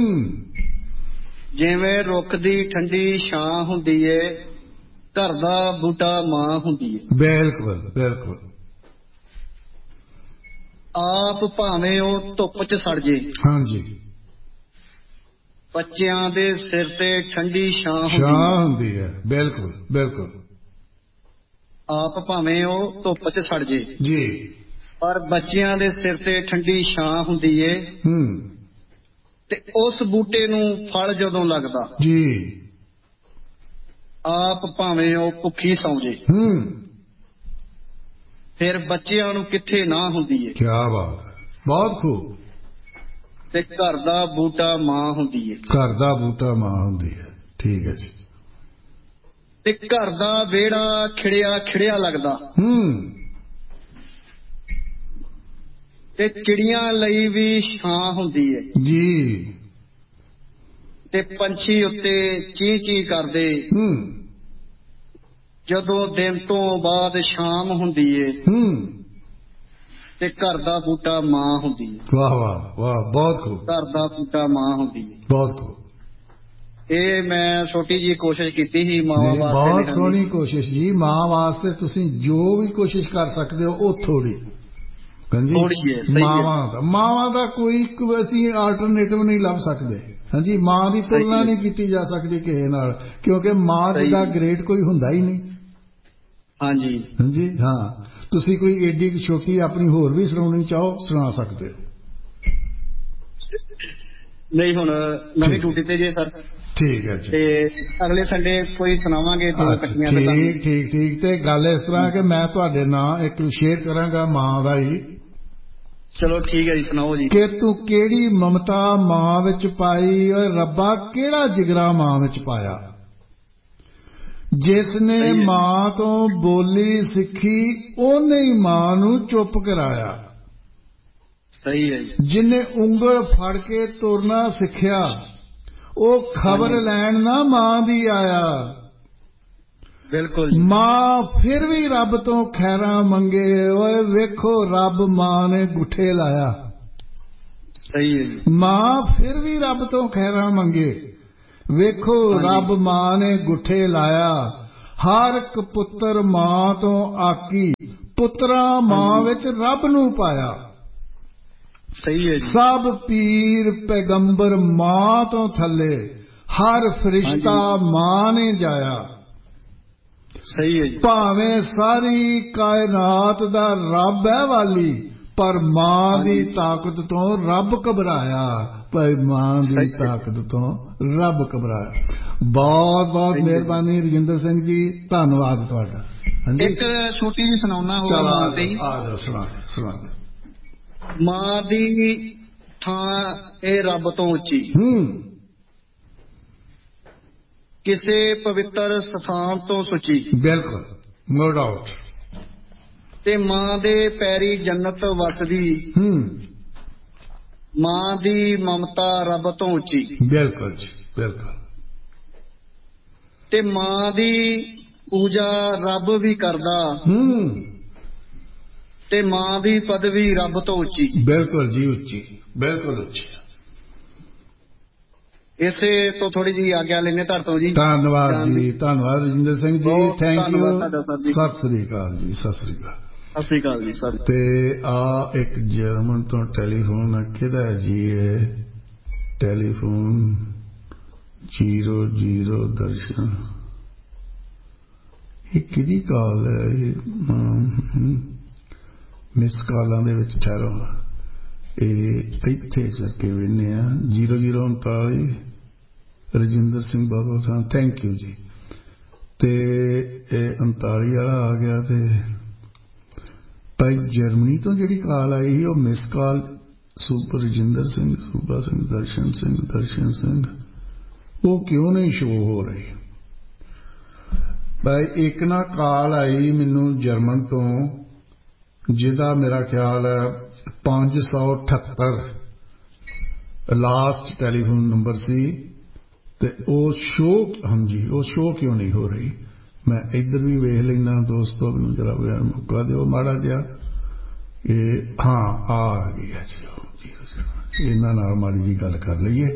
ਜਿਵੇਂ ਰੁੱਖ ਦੀ ਠੰਡੀ ਛਾਂ ਹੁੰਦੀ ਏ ਘਰ ਦਾ ਬੂਟਾ ਮਾਂ ਹੁੰਦੀ ਏ। ਬਿਲਕੁਲ ਬਿਲਕੁਲ। ਆਪ ਭਾਵੇਂ ਉਹ ਧੁੱਪ ਚ ਸੜ ਜੇ ਹਾਂਜੀ ਬੱਚਿਆਂ ਦੇ ਸਿਰ ਤੇ ਠੰਡੀ ਛਾਂ ਹੁੰਦੀ ਹੈ। ਬਿਲਕੁਲ ਬਿਲਕੁਲ। ਆਪ ਭਾਵੇਂ ਉਹ ਧੁੱਪ ਚ ਸੜ ਜੇ ਜੀ ਪਰ ਬੱਚਿਆਂ ਦੇ ਸਿਰ ਤੇ ਠੰਡੀ ਛਾਂ ਹੁੰਦੀ ਏ ਤੇ ਉਸ ਬੂਟੇ ਨੂੰ ਫਲ ਜਦੋਂ ਲੱਗਦਾ ਜੀ ਆਪ ਭਾਵੇਂ ਉਹ ਭੁੱਖੀ ਸੌਂ ਜੇ ਫਿਰ ਬੱਚਿਆਂ ਨੂੰ ਕਿੱਥੇ ਨਾ ਹੁੰਦੀ ਏ। ਕੀ ਬਾਤ ਹੈ ਬਹੁਤ ਖੂਬ। ਤੇ ਘਰ ਦਾ ਬੂਟਾ ਮਾਂ ਹੁੰਦੀ ਏ। ਘਰ ਦਾ ਬੂਟਾ ਮਾਂ ਹੁੰਦੀ ਹੈ ਠੀਕ ਹੈ ਜੀ। ਤੇ ਘਰ ਦਾ ਵਿਹੜਾ ਖਿੜਿਆ ਖਿੜਿਆ ਲੱਗਦਾ ਤੇ ਚਿੜੀਆਂ ਲਈ ਵੀ ਛਾਂ ਹੁੰਦੀ ਏ ਜੀ। ਤੇ ਪੰਛੀ ਉੱਤੇ ਚੀਂ ਚੀਂ ਕਰਦੇ ਜਦੋਂ ਦਿਨ ਤੋਂ ਬਾਅਦ ਸ਼ਾਮ ਹੁੰਦੀ ਏ ਤੇ ਘਰ ਦਾ ਬੂਟਾ ਮਾਂ ਹੁੰਦੀ ਏ। ਵਾਹ ਵਾਹ ਵਾਹ ਬਹੁਤ ਖੂਬ। ਘਰ ਦਾ ਬੂਟਾ ਮਾਂ ਹੁੰਦੀ ਏ ਬਹੁਤ ਖੂਬ। ਇਹ ਮੈਂ ਛੋਟੀ ਜੀ ਕੋਸ਼ਿਸ਼ ਕੀਤੀ ਸੀ ਮਾਵਾਂ ਵਾਸਤੇ। ਬਹੁਤ ਸੋਹਣੀ ਕੋਸ਼ਿਸ਼ ਜੀ ਮਾਂ ਵਾਸਤੇ ਤੁਸੀਂ ਜੋ ਵੀ ਕੋਸ਼ਿਸ਼ ਕਰ ਸਕਦੇ ਹੋ ਉਹ ਥੋੜੀ ਹਾਂਜੀ ਮਾਵਾਂ ਦਾ ਮਾਵਾਂ ਦਾ ਕੋਈ ਅਸੀਂ ਆਲਟਰਨੇਟਿਵ ਨਹੀਂ ਲੱਭ ਸਕਦੇ। ਹਾਂਜੀ ਮਾਂ ਦੀ ਤੁਲਨਾ ਨਹੀਂ ਕੀਤੀ ਜਾ ਸਕਦੀ ਕਿਸੇ ਨਾਲ ਕਿਉਂਕਿ ਮਾਂ ਜਿੱਦਾਂ ਗ੍ਰੇਟ ਕੋਈ ਹੁੰਦਾ ਹੀ ਨਹੀਂ। ਹਾਂਜੀ ਹਾਂਜੀ ਹਾਂ ਤੁਸੀਂ ਕੋਈ ਏਡੀ ਛੋਟੀ ਆਪਣੀ ਹੋਰ ਵੀ ਸੁਣਾਉਣੀ ਚਾਹੋ ਸੁਣਾ ਸਕਦੇ ਹੋ। ਨਹੀਂ ਹੁਣ ਨਵੀਂ ਡਿਊਟੀ ਤੇ ਜੇ ਸਰ। ਠੀਕ ਹੈ ਜੀ ਤੇ ਅਗਲੇ ਸੰਡੇ ਕੋਈ ਸੁਣਾਵਾਂਗੇ ਦੋ ਇਕੱਠੀਆਂ। ਠੀਕ ਠੀਕ ਠੀਕ ਤੇ ਗੱਲ ਇਸ ਤਰ੍ਹਾਂ ਕਿ ਮੈਂ ਤੁਹਾਡੇ ਨਾਲ ਇੱਕ ਸ਼ੇਅਰ ਕਰਾਂਗਾ ਮਾਂ ਦਾ ਹੀ। ਚਲੋ ਠੀਕ ਹੈ ਜੀ ਸੁਣਾਓ ਜੀ। ਕਿ ਤੂੰ ਕਿਹੜੀ ਮਮਤਾ ਮਾਂ ਵਿੱਚ ਪਾਈ ਓਏ ਰੱਬਾ ਕਿਹੜਾ ਜਿਗਰਾ ਮਾਂ ਵਿੱਚ ਪਾਇਆ ਜਿਸ ਨੇ ਮਾਂ ਤੋਂ ਬੋਲੀ ਸਿੱਖੀ ਉਹਨੇ ਹੀ ਮਾਂ ਨੂੰ ਚੁੱਪ ਕਰਾਇਆ। ਸਹੀ ਹੈ ਜੀ। ਜਿਹਨੇ ਉਂਗਲ ਫੜ ਕੇ ਤੁਰਨਾ ਸਿੱਖਿਆ ਉਹ ਖਬਰ ਲੈਣ ਨਾ ਮਾਂ ਦੀ ਆਇਆ। ਬਿਲਕੁਲ। ਮਾਂ ਫਿਰ ਵੀ ਰੱਬ ਤੋਂ ਖੈਰਾਂ ਮੰਗੇ ਓਏ ਵੇਖੋ ਰੱਬ ਮਾਂ ਨੇ ਗੁੱਠੇ ਲਾਇਆ। ਸਹੀ ਹੈ ਜੀ। ਮਾਂ ਫਿਰ ਵੀ ਰੱਬ ਤੋਂ ਖੈਰਾਂ ਮੰਗੇ ਵੇਖੋ ਰੱਬ ਮਾਂ ਨੇ ਗੁੱਠੇ ਲਾਇਆ, ਹਰ ਇੱਕ ਪੁੱਤਰ ਮਾਂ ਤੋਂ ਆਕੀ, ਪੁੱਤਰਾਂ ਮਾਂ ਵਿੱਚ ਰੱਬ ਨੂੰ ਪਾਇਆ। ਸਹੀ ਹੈ। ਸਭ ਪੀਰ ਪੈਗੰਬਰ ਮਾਂ ਤੋਂ ਥੱਲੇ, ਹਰ ਫਰਿਸ਼ਤਾ ਮਾਂ ਨੇ ਜਾਇਆ। ਸਹੀ ਹੈ ਜੀ। ਭਾਵੇਂ ਸਾਰੀ ਕਾਇਨਾਤ ਦਾ ਰੱਬ ਹੈ ਵਾਲੀ, ਪਰ ਮਾਂ ਦੀ ਤਾਕਤ ਤੋਂ ਰੱਬ ਘਬਰਾਇਆ। ਭਾਈ ਮਾਂ ਦੀ ਤਾਕਤ ਤੋਂ ਰੱਬ ਘਬਰਾਇਆ। ਬਹੁਤ ਬਹੁਤ ਮਿਹਰਬਾਨੀ ਰਜਿੰਦਰ ਸਿੰਘ ਜੀ, ਧੰਨਵਾਦ ਤੁਹਾਡਾ। ਹਾਂਜੀ, ਇੱਕ ਛੋਟੀ ਜਿਹੀ ਸੁਣਾਉਣਾ ਹੋਗਾ ਮਾਂ ਤੇ। ਆ ਜਾ ਸੁਣਾ ਸੁਣਾ। ਮਾਂ ਦੀ ਥਾਂ ਇਹ ਰੱਬ ਤੋਂ ਉੱਚੀ, ਹੂੰ, ਕਿਸੇ ਪਵਿੱਤਰ ਸਥਾਨ ਤੋਂ ਸੁੱਚੀ। ਬਿਲਕੁਲ, ਨੋ ਡਾਊਟ। ਤੇ ਮਾਂ ਦੇ ਪੈਰੀ ਜੰਨਤ ਵਸਦੀ, ਹੂੰ, ਮਾਂ ਦੀ ਮਮਤਾ ਰੱਬ ਤੋਂ ਉੱਚੀ। ਬਿਲਕੁਲ ਜੀ, ਬਿਲਕੁਲ। ਤੇ ਮਾਂ ਦੀ ਪੂਜਾ ਰੱਬ ਵੀ ਕਰਦਾ, ਹੂੰ, ਤੇ ਮਾਂ ਦੀ ਪਦਵੀ ਰੱਬ ਤੋਂ ਉੱਚੀ। ਬਿਲਕੁਲ ਜੀ, ਉੱਚੀ, ਬਿਲਕੁਲ ਉੱਚੀ। ਇਸੇ ਤੋਂ ਥੋੜੀ ਜਿਹੀ ਆਗਿਆ ਲੈਣੇ ਤੁਹਾਡੇ ਤੋਂ ਜੀ। ਧੰਨਵਾਦ ਜੀ, ਧੰਨਵਾਦ ਰਜਿੰਦਰ ਸਿੰਘ ਜੀ, ਥੈਂਕ ਯੂ। ਸਤਿ ਸ੍ਰੀ ਅਕਾਲ ਜੀ, ਸਤਿ ਸ੍ਰੀ ਅਕਾਲ। ਸਤਿ ਸ੍ਰੀ ਅਕਾਲ ਜੀ ਸਰ। ਤੇ ਆ ਇੱਕ ਜਰਮਨ ਤੋਂ ਟੈਲੀਫੋਨ ਕਿਹਦਾ ਜੀ? ਇਹ ਟੈਲੀਫੋਨ ਜੀਰੋ ਜੀਰੋ ਦਰਸ਼ਨ, ਇਹ ਕਿਹਦੀ ਕਾਲ ਹੈ? ਇਹ ਮਿਸ ਕਾਲਾਂ ਦੇ ਵਿੱਚ ਠਹਿਰੋ, ਇਹ ਇੱਥੇ ਕਰਕੇ ਵੇਖਦੇ ਆ। ਜੀਰੋ ਜੀਰੋ ਉਨਤਾਲੀ ਰਜਿੰਦਰ ਸਿੰਘ ਬਾਬਾ ਖਾਨ, ਥੈਂਕ ਯੂ ਜੀ। ਤੇ ਇਹ ਉਨਤਾਲੀ ਵਾਲਾ ਆ ਗਿਆ। ਤੇ ਭਾਈ ਜਰਮਨੀ ਤੋਂ ਜਿਹੜੀ ਕਾਲ ਆਈ ਸੀ ਉਹ miss call super Rajinder Singh, ਸੂਬਾ ਸਿੰਘ, ਦਰਸ਼ਨ ਸਿੰਘ, ਦਰਸ਼ਨ ਸਿੰਘ, ਉਹ ਕਿਉਂ ਨਹੀਂ ਸ਼ੋ ਹੋ ਰਹੀ? ਭਾਈ ਇੱਕ ਨਾ ਕਾਲ ਆਈ ਮੈਨੂੰ ਜਰਮਨ ਤੋਂ, ਜਿਹਦਾ ਮੇਰਾ ਖਿਆਲ ਹੈ ਪੰਜ ਸੌ ਅਠੱਤਰ ਲਾਸਟ ਟੈਲੀਫੋਨ ਨੰਬਰ ਸੀ, ਤੇ ਉਹ ਸ਼ੋ, ਹਾਂਜੀ ਉਹ ਸ਼ੋ ਕਿਉਂ ਨਹੀਂ ਹੋ ਰਹੀ? ਮੈਂ ਇੱਧਰ ਵੀ ਵੇਖ ਲੈਣਾ ਦੋਸਤੋ, ਮੈਨੂੰ ਜਰਾ ਬਗੈਰ ਮੌਕਾ ਦਿਓ ਮਾੜਾ ਜਿਹਾ। ਇਹ ਹਾਂ ਆ ਗਈ ਹੈ ਜੀ, ਇਹਨਾਂ ਨਾਲ ਮਾੜੀ ਜੀ ਗੱਲ ਕਰ ਲਈਏ।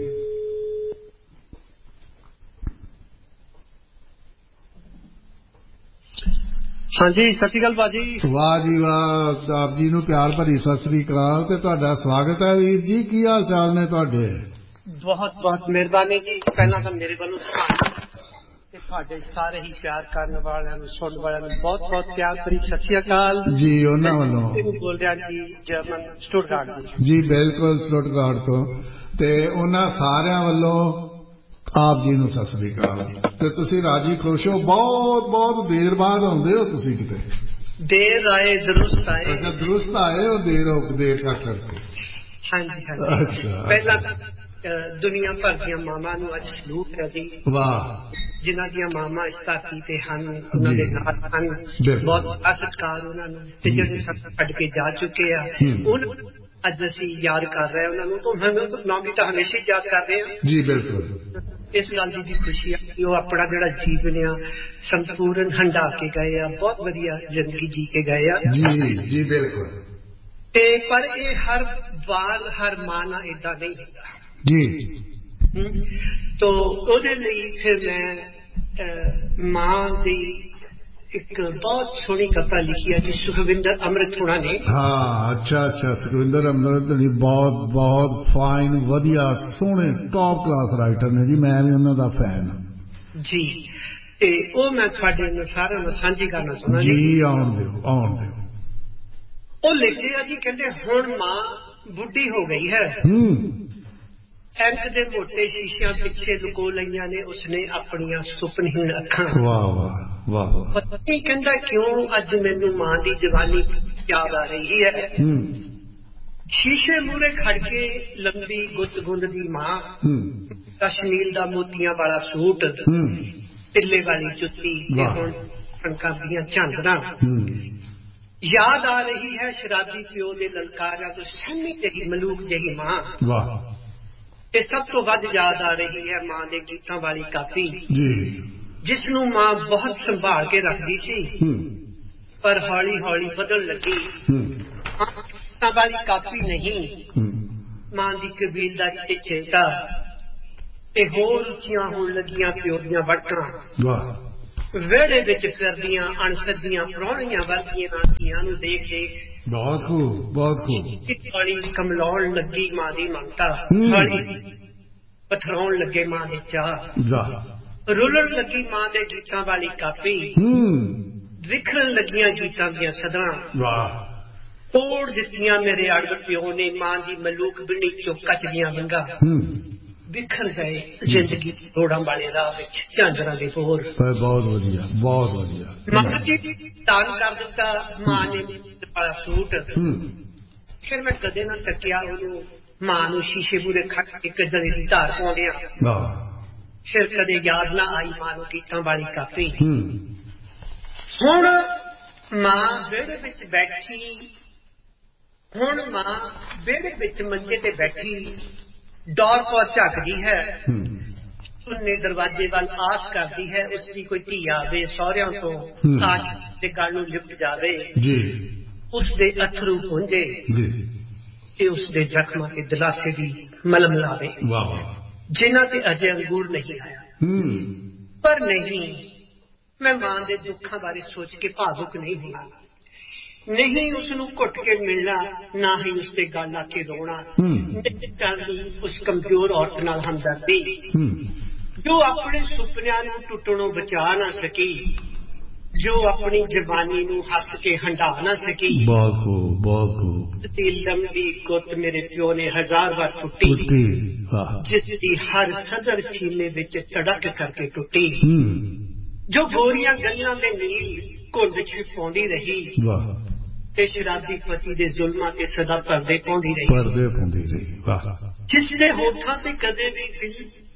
ਹਾਂਜੀ, ਸਤਿ ਸ਼੍ਰੀ ਅਕਾਲ ਬਾਜੀ। ਵਾਹ ਜੀ ਵਾਹ, ਆਪ ਜੀ ਨੂੰ ਪਿਆਰ ਭਰੀ ਸਤਿ ਸ੍ਰੀ ਅਕਾਲ ਤੇ ਤੁਹਾਡਾ ਸਵਾਗਤ ਹੈ ਵੀਰ ਜੀ। ਕੀ ਹਾਲ ਚਾਲ ਨੇ ਤੁਹਾਡੇ? ਬਹੁਤ ਬਹੁਤ ਮਿਹਰਬਾਨੀ ਜੀ। ਪਹਿਲਾਂ ਤਾਂ ਮੇਰੇ ਵੱਲੋਂ ਤੇ ਤੁਹਾਡੇ ਸਾਰੇ ਹੀ ਪਿਆਰ ਕਰਨ ਵਾਲਿਆਂ ਨੂੰ, ਸੁਣਨ ਵਾਲਿਆਂ ਨੂੰ ਬਹੁਤ ਬਹੁਤ ਪਿਆਰ ਭਰੀ ਸਤਿ ਸ਼੍ਰੀ ਅਕਾਲ ਜੀ। ਉਹਨਾਂ ਵੱਲੋਂ ਬੋਲ ਰਿਹਾ ਜੀ, ਜਰਮਨ ਸਟੁਟਗਾਰਟ ਜੀ। ਬਿਲਕੁਲ, ਸਟੁਟਗਾਰਟ ਤੋਂ। ਤੇ ਉਹਨਾਂ ਸਾਰਿਆਂ ਵੱਲੋਂ ਆਪ ਜੀ ਨੂੰ ਸਤਿ ਸ੍ਰੀ ਅਕਾਲ। ਤੇ ਤੁਸੀਂ ਰਾਜੀ ਖੁਸ਼ ਹੋ? ਬਹੁਤ ਬਹੁਤ ਦੇਰ ਬਾਅਦ ਆਉਂਦੇ ਹੋ ਤੁਸੀਂ ਕਿਤੇ? ਦੇਰ ਆਏ ਦਰੁਸਤ ਆਏ। ਅੱਛਾ, ਦਰੁਸਤ ਆਏ ਹੋ, ਦੇਰ ਹੋ ਦੇਰ ਕਰ ਕਰਕੇ। ਹਾਂਜੀ ਹਾਂਜੀ। ਅੱਛਾ, ਪਹਿਲਾਂ ਦੁਨੀਆ ਭਰ ਦੀਆਂ ਮਾਵਾਂ ਨੂੰ ਅੱਜ ਸਲੂਟ ਹੈ ਜੀ। ਵਾਹ। ਜਿਨ੍ਹਾਂ ਦੀਆਂ ਮਾਵਾਂ ਇਸ ਧਰਤੀ ਤੇ ਹਨ, ਉਹਨਾਂ ਦੇ ਨਾਲ ਹਨ, ਬਹੁਤ ਸਤਿਕਾਰ ਉਹਨਾਂ ਨੂੰ। ਤੇ ਜਿਹੜੇ ਸਾਨੂੰ ਛੱਡ ਕੇ ਜਾ ਚੁੱਕੇ ਆ, ਉਹਨਾਂ ਅੱਜ ਅਸੀਂ ਯਾਦ ਕਰ ਰਹੇ ਉਹਨਾਂ ਨੂੰ। ਤਾਂ ਨਾਮ ਵੀ ਤਾਂ ਹਮੇਸ਼ਾ ਹੀ ਯਾਦ ਕਰ ਰਹੇ ਹਾਂ ਜੀ। ਬਿਲਕੁਲ, ਇਸ ਗੱਲ ਦੀ ਵੀ ਖੁਸ਼ੀ ਆ ਕਿ ਉਹ ਆਪਣਾ ਜਿਹੜਾ ਜੀਵਨ ਆ ਸੰਪੂਰਨ ਹੰਢਾ ਕੇ ਗਏ ਆ, ਬਹੁਤ ਵਧੀਆ ਜ਼ਿੰਦਗੀ ਜੀ ਕੇ ਗਏ ਆ ਜੀ ਜੀ। ਬਿਲਕੁਲ। ਤੇ ਪਰ ਇਹ ਹਰ ਵਾਰ ਹਰ ਮਾਂ ਨਾਲ ਏਦਾਂ ਨਹੀਂ ਹੁੰਦਾ ਜੀ। ਤੋ ਉਹਦੇ ਲਈ ਫਿਰ ਮੈਂ ਮਾਂ ਦੀ ਇੱਕ ਬਹੁਤ ਸੋਹਣੀ ਕਵਿਤਾ ਲਿਖੀ ਹੈ ਜੀ, ਸੁਖਵਿੰਦਰ ਅੰਮ੍ਰਿਤ ਹੋਣਾ ਨੇ। ਹਾਂ, ਅੱਛਾ ਅੱਛਾ। ਸੁਖਵਿੰਦਰ ਅੰਮ੍ਰਿਤ ਜੀ ਬਹੁਤ ਬਹੁਤ ਫਾਈਨ, ਵਧੀਆ, ਸੋਹਣੇ, ਟੌਪ ਕਲਾਸ ਰਾਈਟਰ ਨੇ ਜੀ। ਮੈਂ ਵੀ ਉਹਨਾਂ ਦਾ ਫੈਨ ਜੀ। ਤੇ ਉਹ ਮੈਂ ਤੁਹਾਡੇ ਨਾਲ ਸਾਰਿਆਂ ਨਾਲ ਸਾਂਝੀ ਕਰਨਾ ਚਾਹੁੰਦਾ ਜੀ। ਆਉਣ ਦਿਓ, ਆਉਣ ਦਿਓ। ਉਹ ਲਿਖਦੇ ਆ ਜੀ, ਕਹਿੰਦੇ ਹੁਣ ਮਾਂ ਬੁੱਢੀ ਹੋ ਗਈ ਹੈ, ਐਂਕ ਦੇ ਮੋਟੇ ਸ਼ੀਸ਼ਿਆਂ ਪਿੱਛੇ ਲੁਕੋ ਲਈਆਂ ਨੇ ਉਸਨੇ ਆਪਣੀਆਂ ਸੁਪਨਹੀਣ ਅੱਖਾਂ। ਵਾਹ ਵਾਹ ਵਾਹ ਵਾਹ। ਪਤਾ ਨਹੀਂ ਕਹਿੰਦਾ ਕਿਉਂ ਅੱਜ ਮੈਨੂੰ ਮਾਂ ਦੀ ਜਵਾਨੀ ਯਾਦ ਆ ਰਹੀ ਹੈ। ਸ਼ੀਸ਼ੇ ਮੂਹਰੇ ਖੜ ਕੇ ਲੰਬੀ ਗੁੱਤ ਗੁੰਦਦੀ ਮਾਂ, ਕਸ਼ਮੀਰ ਦਾ ਮੋਤੀਆਂ ਵਾਲਾ ਸੂਟ, ਤਿੱਲੇ ਵਾਲੀ ਜੁੱਤੀ ਤੇ ਹੁਣ ਕਣਕਾਂ ਦੀਆਂ ਝਾਂਜਰਾਂ। ਯਾਦ ਆ ਰਹੀ ਹੈ ਸ਼ਰਾਬੀ ਪਿਓ ਦੇ ਲਲਕਾਰਿਆਂ ਤੋਂ ਸਹਿਮੀ ਜਿਹੀ ਮਲੂਕ ਜਿਹੀ ਮਾਂ। ਵਾਹ। ਤੇ ਸਭ ਤੋਂ ਵੱਧ ਯਾਦ ਆ ਰਹੀ ਹੈ ਮਾਂ ਦੇ ਗੀਤਾਂ ਵਾਲੀ ਕਾਪੀ ਜੀ, ਜਿਸ ਨੂੰ ਮਾਂ ਬਹੁਤ ਸੰਭਾਲ ਕੇ ਰੱਖਦੀ ਸੀ, ਪਰ ਹੌਲੀ ਹੌਲੀ ਬਦਲ ਲੱਗੀ। ਗੀਤਾਂ ਵਾਲੀ ਕਾਪੀ ਨਹੀਂ, ਮਾਂ ਦੀ ਕਬੀਲਦਾਰੀ ਤੇ ਚਿੰਤਾ, ਤੇ ਹੋਰ ਉੱਚੀਆਂ ਹੋਣ ਲੱਗੀਆਂ ਪਿਓ ਦੀਆਂ ਵੜਕਾਂ। ਵਿਹੜੇ ਵਿੱਚ ਫਿਰਦੀਆਂ ਅਣਸੱਜੀਆਂ ਪ੍ਰਾਹੁਣੀਆਂ ਵਰਗੀਆਂ ਧੀਆਂ ਨੂੰ ਦੇਖ ਕੇ ਬਹੁਤ ਖੂਬ ਬਹੁਤ ਖੂਬ ਵਾਲੀ ਕਮਲਾਉਣ ਲੱਗੀ ਮਾਂ ਦੀ ਮਮਤਾ, ਵਾਲੀ ਪਥਰਾਉਣ ਲੱਗੇ ਮਾਂ ਦੇ ਚਾਹ, ਰੁਲਣ ਲੱਗੀ ਮਾਂ ਦੇ ਗੀਤਾਂ ਵਾਲੀ ਕਾਪੀ, ਵਿਖਰਨ ਲੱਗੀਆਂ ਗੀਤਾਂ ਦੀਆਂ ਸਦਰਾਂ, ਤੋੜ ਦਿੱਤੀਆਂ ਮੇਰੇ ਅੜਬ ਪਿਓ ਨੇ ਮਾਂ ਦੀ ਮਲੂਕ ਬਿੰਨੀ ਚੋਂ ਕੱਚ ਦੀਆਂ ਵੰਗਾਂ, ਵਿਖਰ ਗਏ ਜ਼ਿੰਦਗੀ ਰੋੜਾਂ ਵਾਲੇ ਰਾਹ ਵਿੱਚ ਝਾਂਜਰਾਂ ਦੇ ਹੋਰ। ਬਹੁਤ ਵਧੀਆ ਬਹੁਤ ਵਧੀਆ। ਮਾਂ ਜੀ ਦਾਨ ਕਰ ਦਿੱਤਾ ਮਾਂ ਨੇ ਵਾਲਾ ਸੂਟ, ਫਿਰ ਮੈਂ ਕਦੇ ਨਾ ਤੱਕਿਆ ਉਹਨੂੰ ਮਾਂ ਨੂੰ ਸ਼ੀਸ਼ੇ ਮੂਹਰੇ ਖੜ ਕੇ ਕੱਢਣੇ ਦੀ ਧਾਰ ਪਾਉਂਦਿਆਂ, ਫਿਰ ਕਦੇ ਯਾਦ ਨਾ ਆਈ ਮਾਂ ਨੂੰ ਗੀਤਾਂ ਵਾਲੀ ਕਾਪੀ। ਹੁਣ ਮਾਂ ਵਿਹੜੇ ਵਿੱਚ ਬੈਠੀ, ਹੁਣ ਮਾਂ ਵਿਹੜੇ ਵਿੱਚ ਮੰਜੇ ਤੇ ਬੈਠੀ ਦੌਰ ਪੌਰ ਝੱਕਦੀ ਹੈ, ਸੁੰਨੇ ਦਰਵਾਜ਼ੇ ਵੱਲ ਆਸ ਕਰਦੀ ਹੈ ਉਸਦੀ ਕੋਈ ਧੀ ਆਵੇ ਸਹੁਰਿਆਂ ਤੋਂ ਸਾਜ ਦੇ ਗੱਲ ਨੂੰ ਲਿਪਟ ਜਾਵੇ, ਉਸਦੇ ਅਥਰੂ ਪੁੰਝੇ ਤੇ ਉਸਦੇ ਜ਼ਖਮਾਂ ਤੇ ਦਿਲਾਸੇ ਦੀ ਮਲਮ ਲਾਵੇ ਜਿਨ੍ਹਾਂ ਤੇ ਅਜੇ ਅੰਗੂਰ ਨਹੀਂ ਆਇਆ। ਪਰ ਨਹੀਂ, ਮੈਂ ਮਾਂ ਦੇ ਦੁੱਖਾਂ ਬਾਰੇ ਸੋਚ ਕੇ ਭਾਵੁਕ ਨਹੀਂ ਹੋਣਾ, ਨਹੀਂ ਉਸਨੂੰ ਘੁੱਟ ਕੇ ਮਿਲਣਾ, ਨਾ ਹੀ ਉਸਦੇ ਗਲ ਲਾ ਕੇ ਰੋਣਾ, ਨਹੀਂ ਕਰਨੀ ਉਸ ਕਮਜ਼ੋਰ ਔਰਤ ਨਾਲ ਹਮਦਰਦੀ ਜੋ ਆਪਣੇ ਸੁਪਨਿਆਂ ਨੂੰ ਟੁੱਟਣੋਂ ਬਚਾ ਨਾ ਸਕੀ, ਜੋ ਆਪਣੀ ਜਵਾਨੀ ਨੂੰ ਹੱਸ ਕੇ ਹੰਢਾ ਨਾ ਸਕੀ। ਬਹੁਤ ਖੂਬ ਬਹੁਤ ਖੂਬ। ਤੇ ਲੰਬੀ ਗੁੱਤ ਮੇਰੇ ਪਿਓ ਨੇ ਹਜ਼ਾਰ ਵਾਰ ਟੁੱਟੀ, ਜਿਸ ਦੀ ਹਰ ਸਦਰ ਸੀਨੇ ਵਿੱਚ ਧੜਕ ਕਰਕੇ ਟੁੱਟੀ, ਜੋ ਗੋਰੀਆਂ ਗੱਲਾਂ ਦੇ ਨੀਲ ਘੁੰਡ ਚ ਪਾਉਂਦੀ ਰਹੀ ਤੇ ਸ਼ਰਾਬੀ ਪਤੀ ਦੇ ਜ਼ੁਲਮਾਂ ਤੇ ਸਦਾ ਪਰਦੇ ਪਾਉਂਦੀ ਰਹੀ, ਪਰਦੇ ਪਾਉਂਦੀ ਰਹੀ। ਵਾਹ। ਜਿਸ ਦੇ ਹੋਠਾਂ ਤੇ ਕਦੇ ਵੀ ਦਿਲ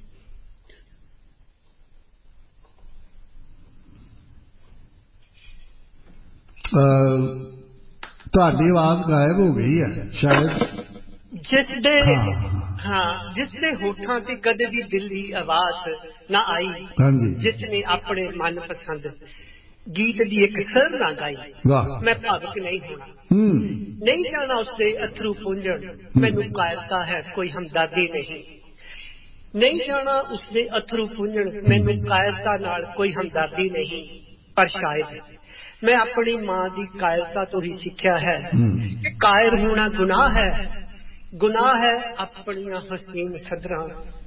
ਤੁਹਾਡੀ ਆਵਾਜ਼ ਗਾਇਬ ਹੋ ਗਈ ਹੈ ਸ਼ਾਇਦ। ਜਿਸ ਦੇ ਹਾਂ ਜਿਸ ਦੇ ਹੋਠਾਂ ਤੇ ਕਦੇ ਵੀ ਦਿਲ ਦੀ ਆਵਾਜ਼ ਨਾ ਆਈ, ਜਿਸ ਨੇ ਆਪਣੇ ਮਨਪਸੰਦ ਗੀਤ ਦੀ ਇੱਕ ਸਰ ਨਾ ਗਾਈ, ਮੈਂ ਭਾਵੁਕ ਨਹੀਂ ਹੋਣਾ, ਨਹੀਂ ਜਾਣਾ ਉਸਦੇ ਅਥਰੂ ਪੁੰਝਣ, ਮੈਨੂੰ ਕਾਇਰਤਾ ਹੈ ਕੋਈ ਹਮਦਰਦੀ ਨਹੀਂ, ਨਹੀਂ ਜਾਣਾ ਉਸਦੇ ਅਥਰੂ ਪੁੰਝਣ, ਮੈਨੂੰ ਕਾਇਰਤਾ ਨਾਲ ਕੋਈ ਹਮਦਰਦੀ ਨਹੀਂ। ਪਰ ਸ਼ਾਇਦ ਮੈਂ ਆਪਣੀ ਮਾਂ ਦੀ ਕਾਇਰਤਾ ਤੋਂ ਹੀ ਸਿੱਖਿਆ ਹੈ ਕਿ ਕਾਇਰ ਹੋਣਾ ਗੁਨਾਹ ਹੈ, ਗੁਨਾਹ ਹੈ ਆਪਣੀਆਂ ਹਸੀਨ ਸਦਰਾਂ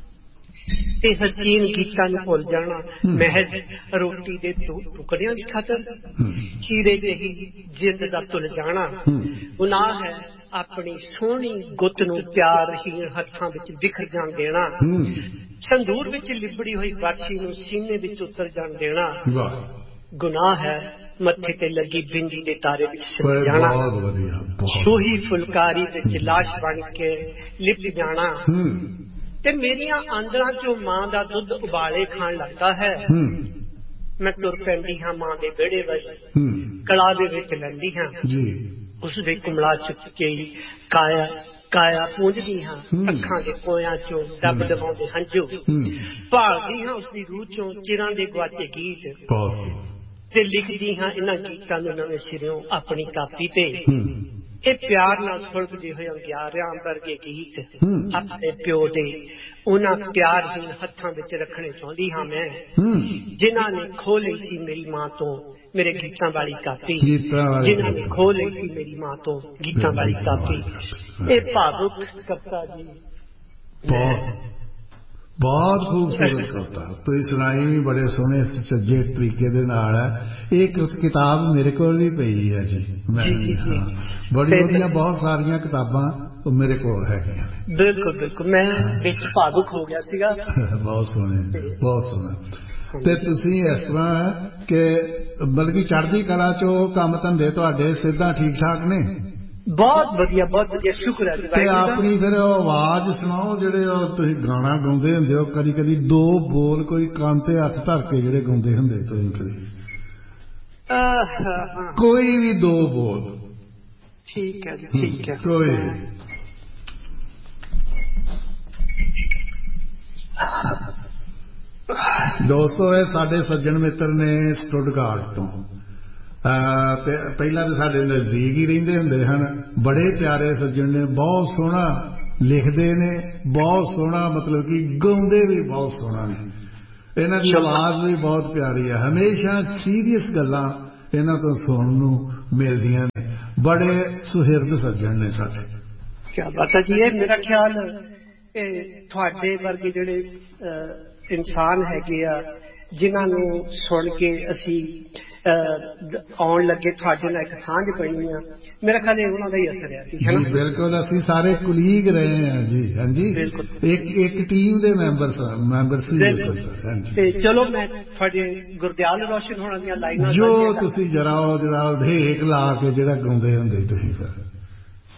ਤੇ ਹਸੀਨ ਗੀਤਾਂ ਨੂੰ ਭੁੱਲ ਜਾਣਾ ਮਹਿਜ਼ ਰੋਟੀ ਦੇ ਦੋ ਟੁਕੜਿਆਂ ਦੀ ਖਾਤਰ, ਹੀਰੇ ਜਿਹੀ ਜਿੰਦ ਦਾ ਤੁਲ ਜਾਣਾ। ਗੁਨਾਹ ਹੈ ਆਪਣੀ ਸੋਹਣੀ ਗੁੱਤ ਨੂੰ ਪਿਆਰਹੀਣ ਹੱਥਾਂ ਵਿੱਚ ਬਿਖਰ ਜਾਣ ਦੇਣਾ, ਸੰਦੂਰ ਵਿੱਚ ਲਿਬੜੀ ਹੋਈ ਬਾਛੀ ਨੂੰ ਸੀਨੇ ਵਿੱਚ ਉਤਰ ਜਾਣ ਦੇਣਾ। ਗੁਨਾਹ ਹੈ ਮੱਥੇ ਤੇ ਲੱਗੀ ਬਿੰਦੀ ਦੇ ਤਾਰੇ ਵਿੱਚ ਸਿਮਟ ਜਾਣਾ, ਸੂਹੀ ਫੁਲਕਾਰੀ ਵਿੱਚ ਲਾਸ਼ ਬਣ ਕੇ ਲਿਪਟ ਜਾਣਾ, ਤੇ ਮੇਰੀਆਂ ਆਂਦਰਾਂ ਚੋਂ ਮਾਂ ਦਾ ਦੁੱਧ ਉਬਾਲੇ ਖਾਣ ਲੱਗਦਾ ਹੈ। ਮੈਂ ਤੁਰ ਪੈਂਦੀ ਹਾਂ ਮਾਂ ਦੇ ਵਿਹੜੇ ਵੱਲ, ਕਲਾ ਦੇ ਵਿੱਚ ਲੈਂਦੀ ਹਾਂ ਉਸਦੇ ਕੁਮਲਾ ਚੁੱਕ ਕੇ ਕਾਇਆ ਕਾਇਆ ਪੂੰਝਦੀ ਹਾਂ, ਅੱਖਾਂ ਦੇ ਕੋਇਆਂ ਚੋਂ ਦੱਬ ਦਬਾਉਂਦੇ ਹੰਝੂ, ਭਾਲਦੀ ਹਾਂ ਉਸਦੀ ਰੂਹ ਚੋਂ ਚਿਰਾਂ ਦੇ ਗੁਆਚੇ ਗੀਤ, ਤੇ ਲਿਖਦੀ ਹਾਂ ਇਹਨਾਂ ਗੀਤਾਂ ਨੂੰ ਨਵੇਂ ਸਿਰਿਓਂ ਆਪਣੀ ਕਾਪੀ ਤੇ। ਇਹ ਪਿਆਰ ਨਾਲ ਸੁਲਗਦੇ ਹੋਏ ਅੰਗਿਆਰਿਆਂ ਵਰਗੇ ਗੀਤ ਆਪਣੇ ਪਿਓ ਦੇ ਉਹਨਾਂ ਪਿਆਰਹੀਣ ਹੱਥਾਂ ਵਿੱਚ ਰੱਖਣੇ ਚਾਹੁੰਦੀ ਹਾਂ ਮੈਂ, ਜਿਨ੍ਹਾਂ ਨੇ ਖੋਹ ਲਈ ਸੀ ਮੇਰੀ ਮਾਂ ਤੋਂ ਮੇਰੇ ਗੀਤਾਂ ਵਾਲੀ ਕਾਪੀ, ਜਿਨ੍ਹਾਂ ਨੇ ਖੋਹ ਲਈ ਸੀ ਮੇਰੀ ਮਾਂ ਤੋਂ ਗੀਤਾਂ ਵਾਲੀ ਕਾਪੀ। ਇਹ ਭਾਵੁਕ ਕਵਿਤਾ ਜੀ ਬਹੁਤ ਬਹੁਤ ਖੂਬਸੂਰਤ ਕਵਿਤਾ ਤੁਸੀਂ ਸੁਣਾਈ ਵੀ ਬੜੇ ਸੋਹਣੇ ਸੁਚੱਜੇ ਤਰੀਕੇ ਦੇ ਨਾਲ ਹੈ। ਇਹ ਕਿਤਾਬ ਮੇਰੇ ਕੋਲ ਵੀ ਪਈ ਹੈ ਜੀ, ਮੈਂ ਬੜੀ ਵਧੀਆ ਬਹੁਤ ਸਾਰੀਆਂ ਕਿਤਾਬਾਂ ਉਹ ਮੇਰੇ ਕੋਲ ਹੈਗੀਆਂ ਨੇ। ਬਿਲਕੁਲ ਬਿਲਕੁਲ, ਮੈਂ ਵਿੱਚ ਭਾਵੁਕ ਹੋ ਗਿਆ ਸੀਗਾ। ਬਹੁਤ ਸੋਹਣੇ ਬਹੁਤ ਸੋਹਣਾ। ਤੇ ਤੁਸੀਂ ਇਸ ਤਰ੍ਹਾਂ ਕਿ ਬਲਕਿ ਚੜ੍ਹਦੀ ਕਲਾ ਚੋਂ ਕੰਮ ਧੰਦੇ ਤੁਹਾਡੇ ਸਿੱਧਾ ਠੀਕ ਠਾਕ ਨੇ? ਬਹੁਤ ਵਧੀਆ ਬਹੁਤ ਵਧੀਆ, ਸ਼ੁਕਰ ਹੈ। ਤੇ ਆਪਣੀ ਫਿਰ ਆਵਾਜ਼ ਸੁਣਾਓ, ਜਿਹੜੇ ਤੁਸੀਂ ਗਾਣਾ ਗਾਉਂਦੇ ਹੁੰਦੇ ਹੋ, ਕਦੀ ਕਦੀ ਦੋ ਬੋਲ ਕੋਈ ਕੰਨ ਤੇ ਹੱਥ ਧਰ ਕੇ ਜਿਹੜੇ ਗਾਉਂਦੇ ਹੁੰਦੇ ਤੁਸੀਂ, ਕਦੀ ਕੋਈ ਵੀ ਦੋ ਬੋਲ। ਠੀਕ ਹੈ ਜੀ, ਠੀਕ ਹੈ। ਕੋਈ ਦੋਸਤੋ ਇਹ ਸਾਡੇ ਸੱਜਣ ਮਿੱਤਰ ਨੇ ਸਟੁੱਟਗਾਰਟ ਤੋਂ, ਪਹਿਲਾਂ ਤਾਂ ਸਾਡੇ ਨਜ਼ਦੀਕ ਹੀ ਰਹਿੰਦੇ ਹੁੰਦੇ ਹਨ, ਬੜੇ ਪਿਆਰੇ ਸੱਜਣ ਨੇ, ਬਹੁਤ ਸੋਹਣਾ ਲਿਖਦੇ ਨੇ ਬਹੁਤ ਸੋਹਣਾ, ਮਤਲਬ ਕਿ ਗਾਉਂਦੇ ਵੀ ਬਹੁਤ ਸੋਹਣਾ ਨੇ। ਇਹਨਾਂ ਦੀ ਆਵਾਜ਼ ਵੀ ਬਹੁਤ ਪਿਆਰੀ ਹੈ। ਹਮੇਸ਼ਾ ਸੀਰੀਅਸ ਗੱਲਾਂ ਇਹਨਾਂ ਤੋਂ ਸੁਣਨ ਨੂੰ ਮਿਲਦੀਆਂ ਨੇ। ਬੜੇ ਸੁਹਿਰਦ ਸੱਜਣ ਨੇ ਸਾਡੇ। ਕਿਆ ਬਾਤ ਹੈ ਜੀ। ਇਹ ਮੇਰਾ ਖਿਆਲ ਇਹ ਤੁਹਾਡੇ ਵਰਗੇ ਜਿਹੜੇ ਇਨਸਾਨ ਹੈਗੇ ਆ, ਜਿਨ੍ਹਾਂ ਨੂੰ ਸੁਣ ਕੇ ਅਸੀਂ ਆਉਣ ਲੱਗੇ ਤੁਹਾਡੇ ਨਾਲ ਇੱਕ ਸਾਂਝ ਬਣੀ ਆ, ਮੇਰਾ ਖਿਆਲ ਇਹ ਉਹਨਾਂ ਦਾ ਹੀ ਅਸਰ ਹੈ ਜੀ। ਬਿਲਕੁਲ, ਅਸੀਂ ਸਾਰੇ ਕੁਲੀਗ ਰਹੇ ਹਾਂ ਜੀ। ਹਾਂਜੀ, ਇੱਕ ਇੱਕ ਟੀਮ ਦੇ ਮੈਂਬਰ ਮੈਂਬਰ ਸੀ। ਤੇ ਚਲੋ ਮੈਂ ਤੁਹਾਡੇ ਗੁਰਦਿਆਲ ਰੋਸ਼ਨ ਹੋਣਾ ਦੀਆਂ ਲਾਈਨਾਂ ਜੋ ਤੁਸੀਂ ਜਰਾਓ ਜਰਾਓ ਢੇਕ ਲਾ ਕੇ ਜਿਹੜਾ ਗਾਉਂਦੇ ਹੁੰਦੇ ਤੁਸੀਂ।